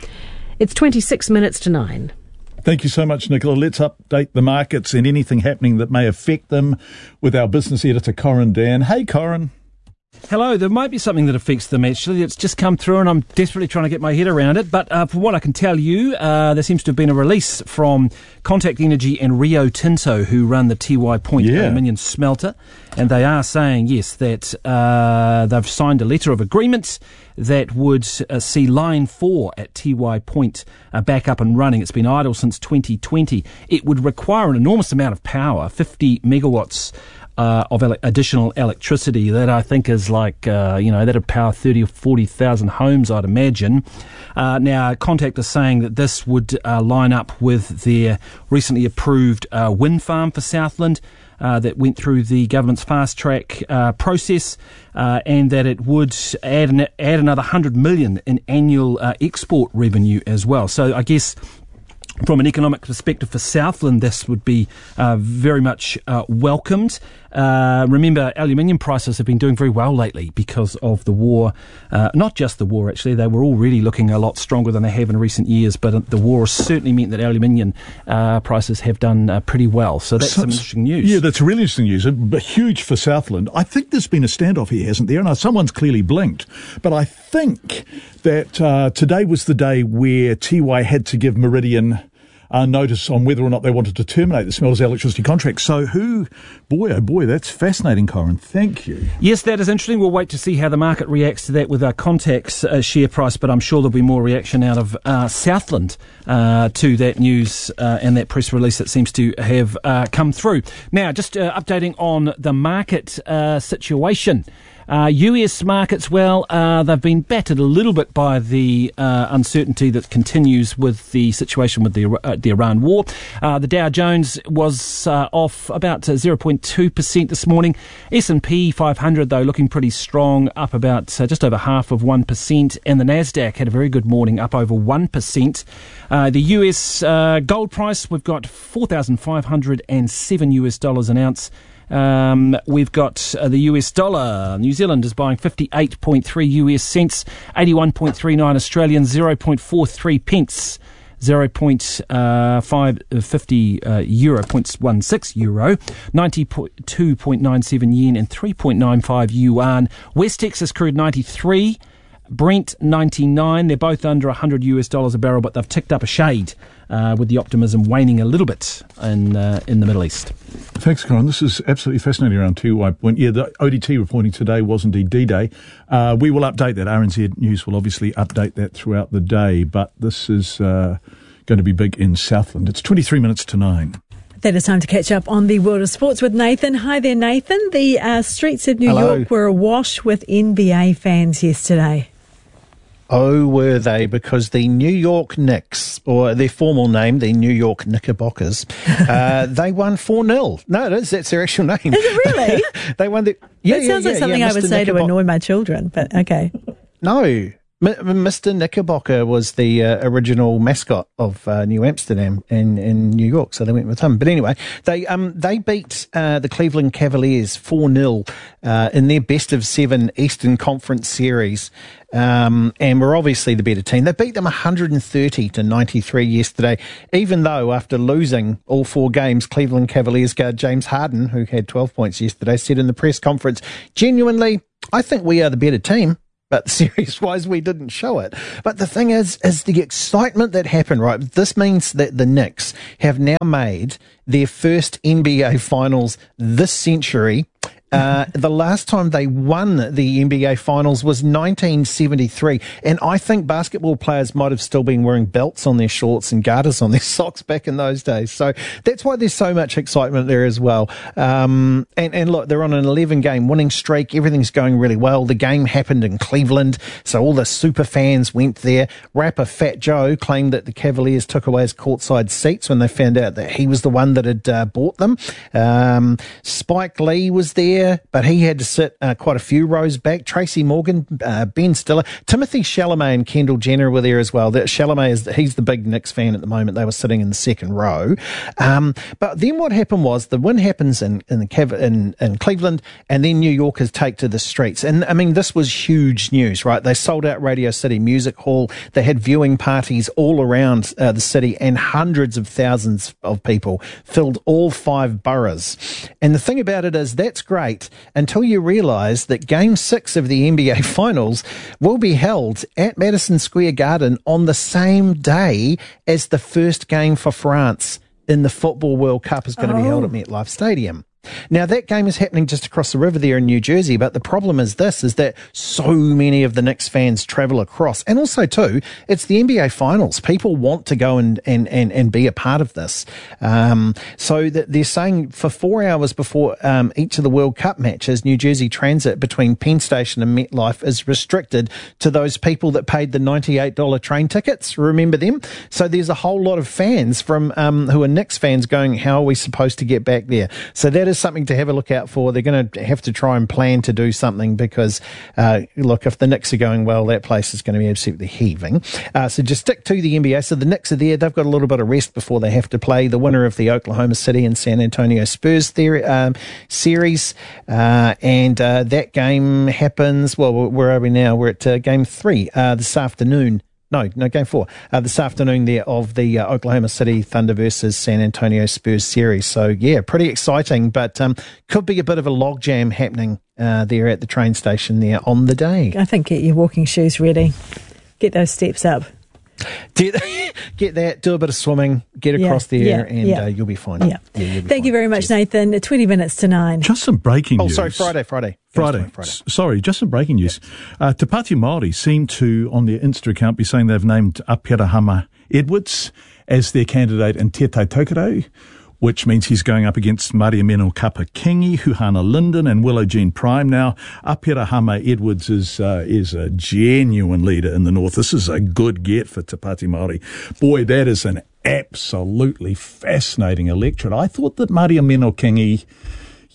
Speaker 5: It's twenty-six minutes to nine.
Speaker 2: Thank you so much, Nicola. Let's update the markets and anything happening that may affect them with our business editor, Corin Dan. Hey, Corin.
Speaker 20: Hello, there might be something that affects them actually. It's just come through and I'm desperately trying to get my head around it. But uh, from what I can tell you, uh, there seems to have been a release from Contact Energy and Rio Tinto, who run the Tiwai Point
Speaker 2: yeah.
Speaker 20: aluminium smelter. And they are saying, yes, that uh, they've signed a letter of agreement that would uh, see Line four at Tiwai Point uh, back up and running. It's been idle since twenty twenty. It would require an enormous amount of power, fifty megawatts Uh, of ele- additional electricity that I think is like, uh, you know, that would power thirty or forty thousand homes, I'd imagine. Uh, now, Contact is saying that this would uh, line up with their recently approved uh, wind farm for Southland uh, that went through the government's fast-track uh, process, uh, and that it would add, an, add another one hundred million in annual uh, export revenue as well. So I guess from an economic perspective for Southland, this would be uh, very much uh, welcomed. Uh, remember, aluminium prices have been doing very well lately because of the war. Uh, not just the war, actually. They were already looking a lot stronger than they have in recent years, but the war has certainly meant that aluminium uh, prices have done uh, pretty well. So that's so, some interesting news.
Speaker 2: Yeah, that's really interesting news. But huge for Southland. I think there's been a standoff here, hasn't there? And someone's clearly blinked. But I think that uh, today was the day where Tiwai had to give Meridian Uh, notice on whether or not they wanted to terminate the smelter's electricity contract. So who, boy, oh boy, that's fascinating, Corin. Thank you.
Speaker 20: Yes, that is interesting. We'll wait to see how the market reacts to that with our Contact's uh, share price, but I'm sure there'll be more reaction out of uh, Southland uh, to that news uh, and that press release that seems to have uh, come through. Now, just uh, updating on the market uh, situation. Uh, U S markets, well, uh, they've been battered a little bit by the uh, uncertainty that continues with the situation with the uh, the Iran war. Uh, the Dow Jones was uh, off about uh, zero point two percent this morning. S and P five hundred, though, looking pretty strong, up about uh, just over half of one percent. And the Nasdaq had a very good morning, up over one percent. Uh, the U S uh, gold price, we've got four thousand five hundred seven U S dollars an ounce. Um, we've got uh, the U S dollar. New Zealand is buying fifty-eight point three U S cents, eighty-one point three nine Australian, zero point four three pence. zero point five fifty uh, euro, zero point one six euro, ninety-two point nine seven yen, and three point nine five yuan. West Texas crude ninety-three, Brent ninety-nine. They're both under one hundred US dollars a barrel, but they've ticked up a shade uh, with the optimism waning a little bit in uh, in the Middle East.
Speaker 2: Thanks, Corin. This is absolutely fascinating around T Y point. Yeah, the O D T reporting today was indeed D-Day. Uh, we will update that. R N Z News will obviously update that throughout the day, but this is uh, going to be big in Southland. It's twenty-three minutes to nine.
Speaker 1: That is time to catch up on the world of sports with Nathan. Hi there, Nathan. The uh, streets of New
Speaker 21: Hello.
Speaker 1: York were awash with N B A fans yesterday.
Speaker 21: Oh, were they? Because the New York Knicks, or their formal name, the New York Knickerbockers, uh, they won four nil. No, it is. That's their actual name. Is
Speaker 1: it really?
Speaker 21: They won the... Yeah,
Speaker 1: that
Speaker 21: yeah,
Speaker 1: sounds
Speaker 21: yeah,
Speaker 1: like something
Speaker 21: yeah,
Speaker 1: I would
Speaker 21: Mister
Speaker 1: say
Speaker 21: Knickerbock-
Speaker 1: to annoy my children, but okay.
Speaker 21: No. M- Mister Knickerbocker was the uh, original mascot of uh, New Amsterdam in, in New York, so they went with him. But anyway, they um they beat uh, the Cleveland Cavaliers four nil uh, in their best of seven Eastern Conference series, um, and were obviously the better team. They beat them one hundred thirty to ninety-three yesterday, even though after losing all four games, Cleveland Cavaliers guard James Harden, who had twelve points yesterday, said in the press conference, genuinely, I think we are the better team. But series-wise, we didn't show it. But the thing is, is the excitement that happened, right? This means that the Knicks have now made their first N B A Finals this century. Uh, the last time they won the N B A Finals was nineteen seventy-three, and I think basketball players might have still been wearing belts on their shorts and garters on their socks back in those days. So that's why there's so much excitement there as well. Um, and, and look, they're on an eleven-game winning streak. Everything's going really well. The game happened in Cleveland, so all the super fans went there. Rapper Fat Joe claimed that the Cavaliers took away his courtside seats when they found out that he was the one that had uh, bought them. Um, Spike Lee was there, but he had to sit uh, quite a few rows back. Tracy Morgan, uh, Ben Stiller, Timothy Chalamet and Kendall Jenner were there as well. That Chalamet is he's the big Knicks fan at the moment. They were sitting in the second row. Um, but then what happened was the win happens in in, the Cav- in in Cleveland, and then New Yorkers take to the streets. And I mean, this was huge news, right? They sold out Radio City Music Hall. They had viewing parties all around uh, the city, and hundreds of thousands of people filled all five boroughs. And the thing about it is, that's great until you realise that Game six of the N B A Finals will be held at Madison Square Garden on the same day as the first game for France in the Football World Cup is going to
Speaker 1: Oh.
Speaker 21: be held at MetLife Stadium. Now, that game is happening just across the river there in New Jersey, but the problem is this, is that so many of the Knicks fans travel across. And also, too, it's the N B A Finals. People want to go and, and, and, and be a part of this. Um, so that they're saying for four hours before um, each of the World Cup matches, New Jersey Transit between Penn Station and MetLife is restricted to those people that paid the ninety-eight dollars train tickets. Remember them? So there's a whole lot of fans from um, who are Knicks fans going, how are we supposed to get back there? So that is something to have a look out for. They're going to have to try and plan to do something because, uh, look, if the Knicks are going well, that place is going to be absolutely heaving. Uh, so just stick to the N B A. So the Knicks are there. They've got a little bit of rest before they have to play the winner of the Oklahoma City and San Antonio Spurs theory, um, series. Uh, and uh, that game happens, well, where are we now? We're at uh, game three uh, this afternoon. No, no, game four. Uh, this afternoon there of the uh, Oklahoma City Thunder versus San Antonio Spurs series. So, yeah, pretty exciting, but um, could be a bit of a logjam happening uh, there at the train station there on the day.
Speaker 1: I think get your walking shoes ready. Get those steps up.
Speaker 21: Get, get that, do a bit of swimming, get across
Speaker 1: Yeah,
Speaker 21: there,
Speaker 1: yeah,
Speaker 21: and
Speaker 1: yeah.
Speaker 21: Uh, you'll be fine.
Speaker 1: Yeah.
Speaker 21: yeah you'll be
Speaker 1: Thank you very much, Nathan. twenty minutes to nine.
Speaker 2: Just some breaking
Speaker 21: Oh,
Speaker 2: news.
Speaker 21: sorry, Friday, Friday.
Speaker 2: Friday.
Speaker 21: Friday.
Speaker 2: S- sorry, just some breaking news. Uh, Te Pāti Māori seem to, on their Insta account, be saying they've named Apirahama Edwards as their candidate in Te Tai Tokoro, which means he's going up against Maria Meno Kapakingi, Huhana Linden and Willow Jean Prime. Now, Apirahama Edwards is uh, is a genuine leader in the north. This is a good get for Te Pāti Māori. Boy, that is an absolutely fascinating electorate. I thought that Maria Meno Kingi,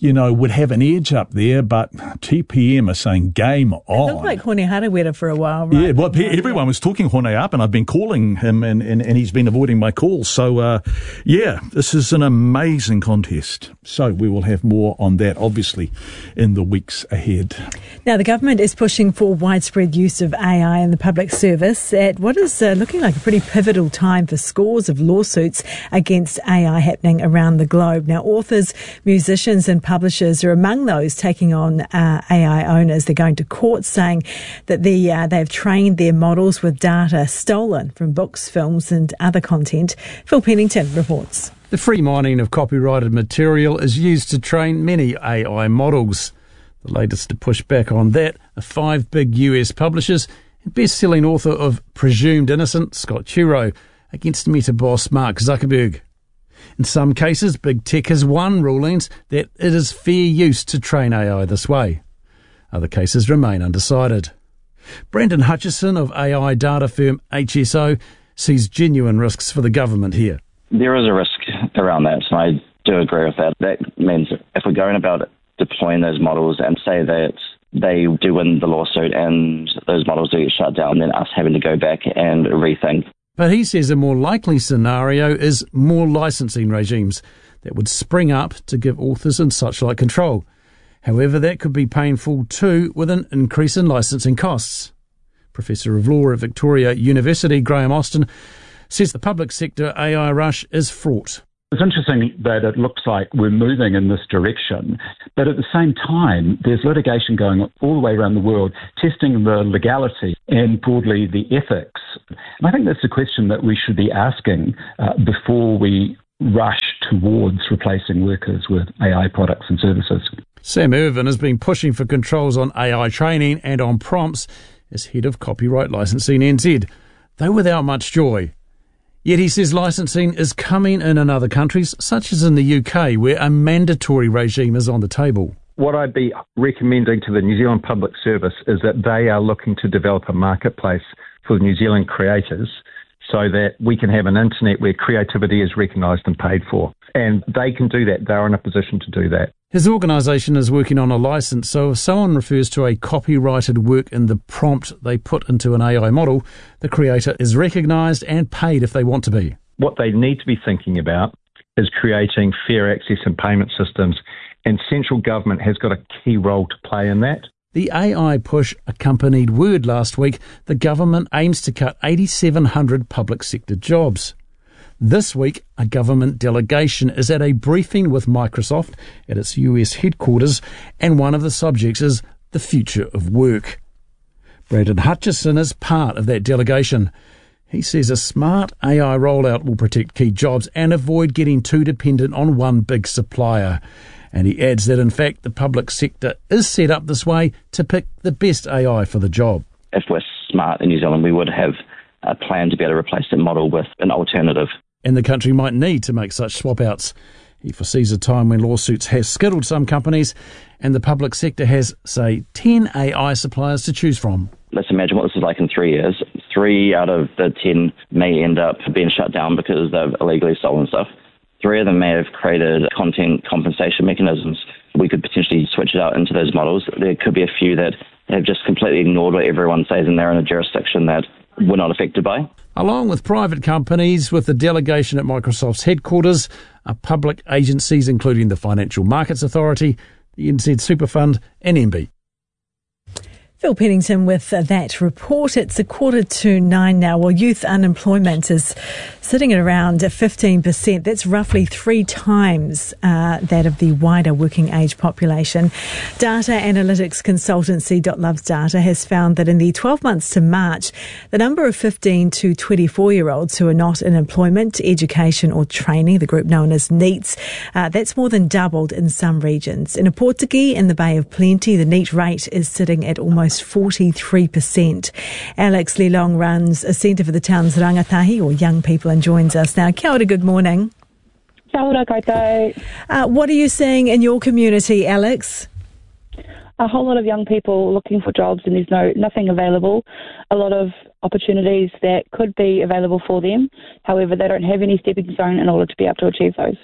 Speaker 2: you know, would have an edge up there, but T P M are saying game on.
Speaker 1: It looked like Hone Harawira for a while, right?
Speaker 2: Yeah, well, everyone was talking Hone up, and I've been calling him, and, and, and he's been avoiding my calls. So, uh, yeah, this is an amazing contest. So we will have more on that, obviously, in the weeks ahead.
Speaker 1: Now, the government is pushing for widespread use of A I in the public service at what is uh, looking like a pretty pivotal time for scores of lawsuits against A I happening around the globe. Now, authors, musicians and publishers are among those taking on uh, A I owners. They're going to court saying that the uh, they've trained their models with data stolen from books, films and other content. Phil Pennington reports.
Speaker 3: The free mining of copyrighted material is used to train many A I models. The latest to push back on that are five big U S publishers and best-selling author of Presumed Innocent, Scott Turow, against Meta boss Mark Zuckerberg. In some cases, big tech has won rulings that it is fair use to train A I this way. Other cases remain undecided. Brandon Hutchison of A I data firm H S O sees genuine risks for the government here.
Speaker 22: There is a risk around that, and I do agree with that. That means if we're going about deploying those models and say that they do win the lawsuit and those models do get shut down, then us having to go back and rethink.
Speaker 3: But he says a more likely scenario is more licensing regimes that would spring up to give authors and such like control. However, that could be painful too, with an increase in licensing costs. Professor of Law at Victoria University, Graham Austin, says the public sector A I rush is fraught.
Speaker 23: It's interesting that it looks like we're moving in this direction, but at the same time, there's litigation going all the way around the world, testing the legality and broadly the ethics. And I think that's a question that we should be asking uh, before we rush towards replacing workers with A I products and services.
Speaker 3: Sam Irvin has been pushing for controls on A I training and on prompts as head of Copyright Licensing N Z, though without much joy. Yet he says licensing is coming in in other countries, such as in the U K, where a mandatory regime is on the table.
Speaker 24: What I'd be recommending to the New Zealand Public Service is that they are looking to develop a marketplace for New Zealand creators so that we can have an internet where creativity is recognised and paid for. And they can do that. They're in a position to do that.
Speaker 3: His organisation is working on a licence, so if someone refers to a copyrighted work in the prompt they put into an A I model, the creator is recognised and paid if they want to be.
Speaker 24: What they need to be thinking about is creating fair access and payment systems, and central government has got a key role to play in that.
Speaker 3: The A I push accompanied word last week the government aims to cut eight thousand seven hundred public sector jobs. This week, a government delegation is at a briefing with Microsoft at its U S headquarters, and one of the subjects is the future of work. Brandon Hutchison is part of that delegation. He says a smart A I rollout will protect key jobs and avoid getting too dependent on one big supplier. And he adds that, in fact, the public sector is set up this way to pick the best A I for the job.
Speaker 22: If we're smart in New Zealand, we would have a plan to be able to replace that model with an alternative.
Speaker 3: And the country might need to make such swap-outs. He foresees a time when lawsuits have skittled some companies and the public sector has, say, ten A I suppliers to choose from.
Speaker 22: Let's imagine what this is like in three years. Three out of the ten may end up being shut down because they've illegally stolen stuff. Three of them may have created content compensation mechanisms. We could potentially switch it out into those models. There could be a few that have just completely ignored what everyone says, and they're in a jurisdiction that we're not affected by.
Speaker 3: Along with private companies, with the delegation at Microsoft's headquarters are public agencies including the Financial Markets Authority, the N Z Super Fund and M B.
Speaker 1: Phil Pennington with that report. It's a quarter to nine now. Well, youth unemployment is sitting at around fifteen percent. That's roughly three times uh, that of the wider working age population. Data analytics consultancy Dot Loves Data has found that in the twelve months to March, the number of fifteen to twenty-four-year-olds who are not in employment, education or training, the group known as NEETs, uh, that's more than doubled in some regions. In Portuguese and the Bay of Plenty, the NEET rate is sitting at almost forty-three percent. Alex Lelong runs a Centre for the Town's Rangatahi, or young people, and joins us now. Kia ora, good morning.
Speaker 25: Kia ora koutou.
Speaker 1: Uh, what are you seeing in your community, Alex?
Speaker 25: A whole lot of young people looking for jobs and there's no nothing available. A lot of opportunities that could be available for them. However, they don't have any stepping stone in order to be able to achieve those.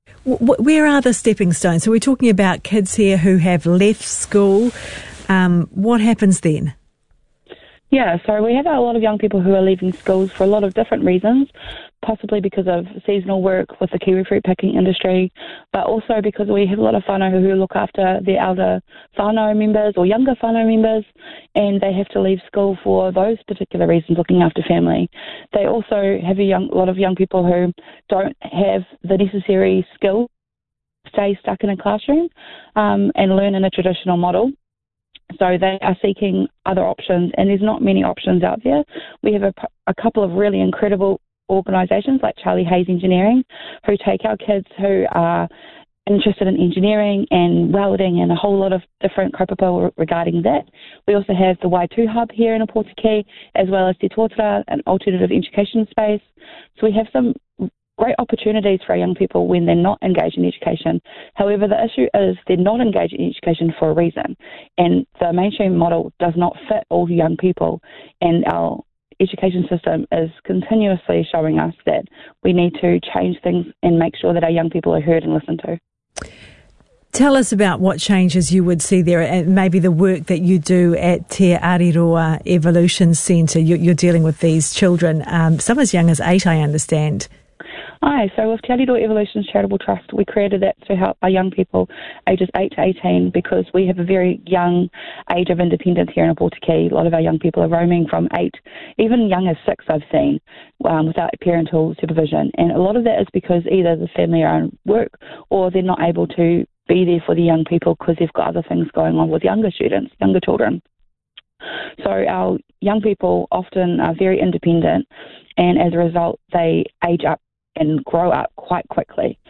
Speaker 1: W- where are the stepping stones? So we're talking about kids here who have left school. Um, what happens then?
Speaker 25: Yeah, so we have a lot of young people who are leaving schools for a lot of different reasons, possibly because of seasonal work with the kiwi fruit picking industry, but also because we have a lot of whānau who look after their elder whānau members or younger whānau members, and they have to leave school for those particular reasons, looking after family. They also have a young, lot of young people who don't have the necessary skills to stay stuck in a classroom um, and learn in a traditional model. So they are seeking other options, and there's not many options out there. We have a, a couple of really incredible organisations like Charlie Hayes Engineering, who take our kids who are interested in engineering and welding and a whole lot of different kaupapa regarding that. We also have the Y two Hub here in Opotiki, as well as Te Tōtara, an alternative education space. So we have some great opportunities for our young people when they're not engaged in education. However, the issue is they're not engaged in education for a reason, and the mainstream model does not fit all young people, and our education system is continuously showing us that we need to change things and make sure that our young people are heard and listened to.
Speaker 1: Tell us about what changes you would see there, and maybe the work that you do at Te Ariroa Evolution Centre. You're dealing with these children, um, some as young as eight, I understand.
Speaker 25: Hi, so with Te Ariroa Evolution Charitable Trust, we created that to help our young people ages eight to eighteen, because we have a very young age of independence here in Opotiki. A lot of our young people are roaming from eight, even young as six I've seen, um, without parental supervision. And a lot of that is because either the family are on work or they're not able to be there for the young people because they've got other things going on with younger students, younger children. So our young people often are very independent, and as a result, they age up and grow up quite quickly.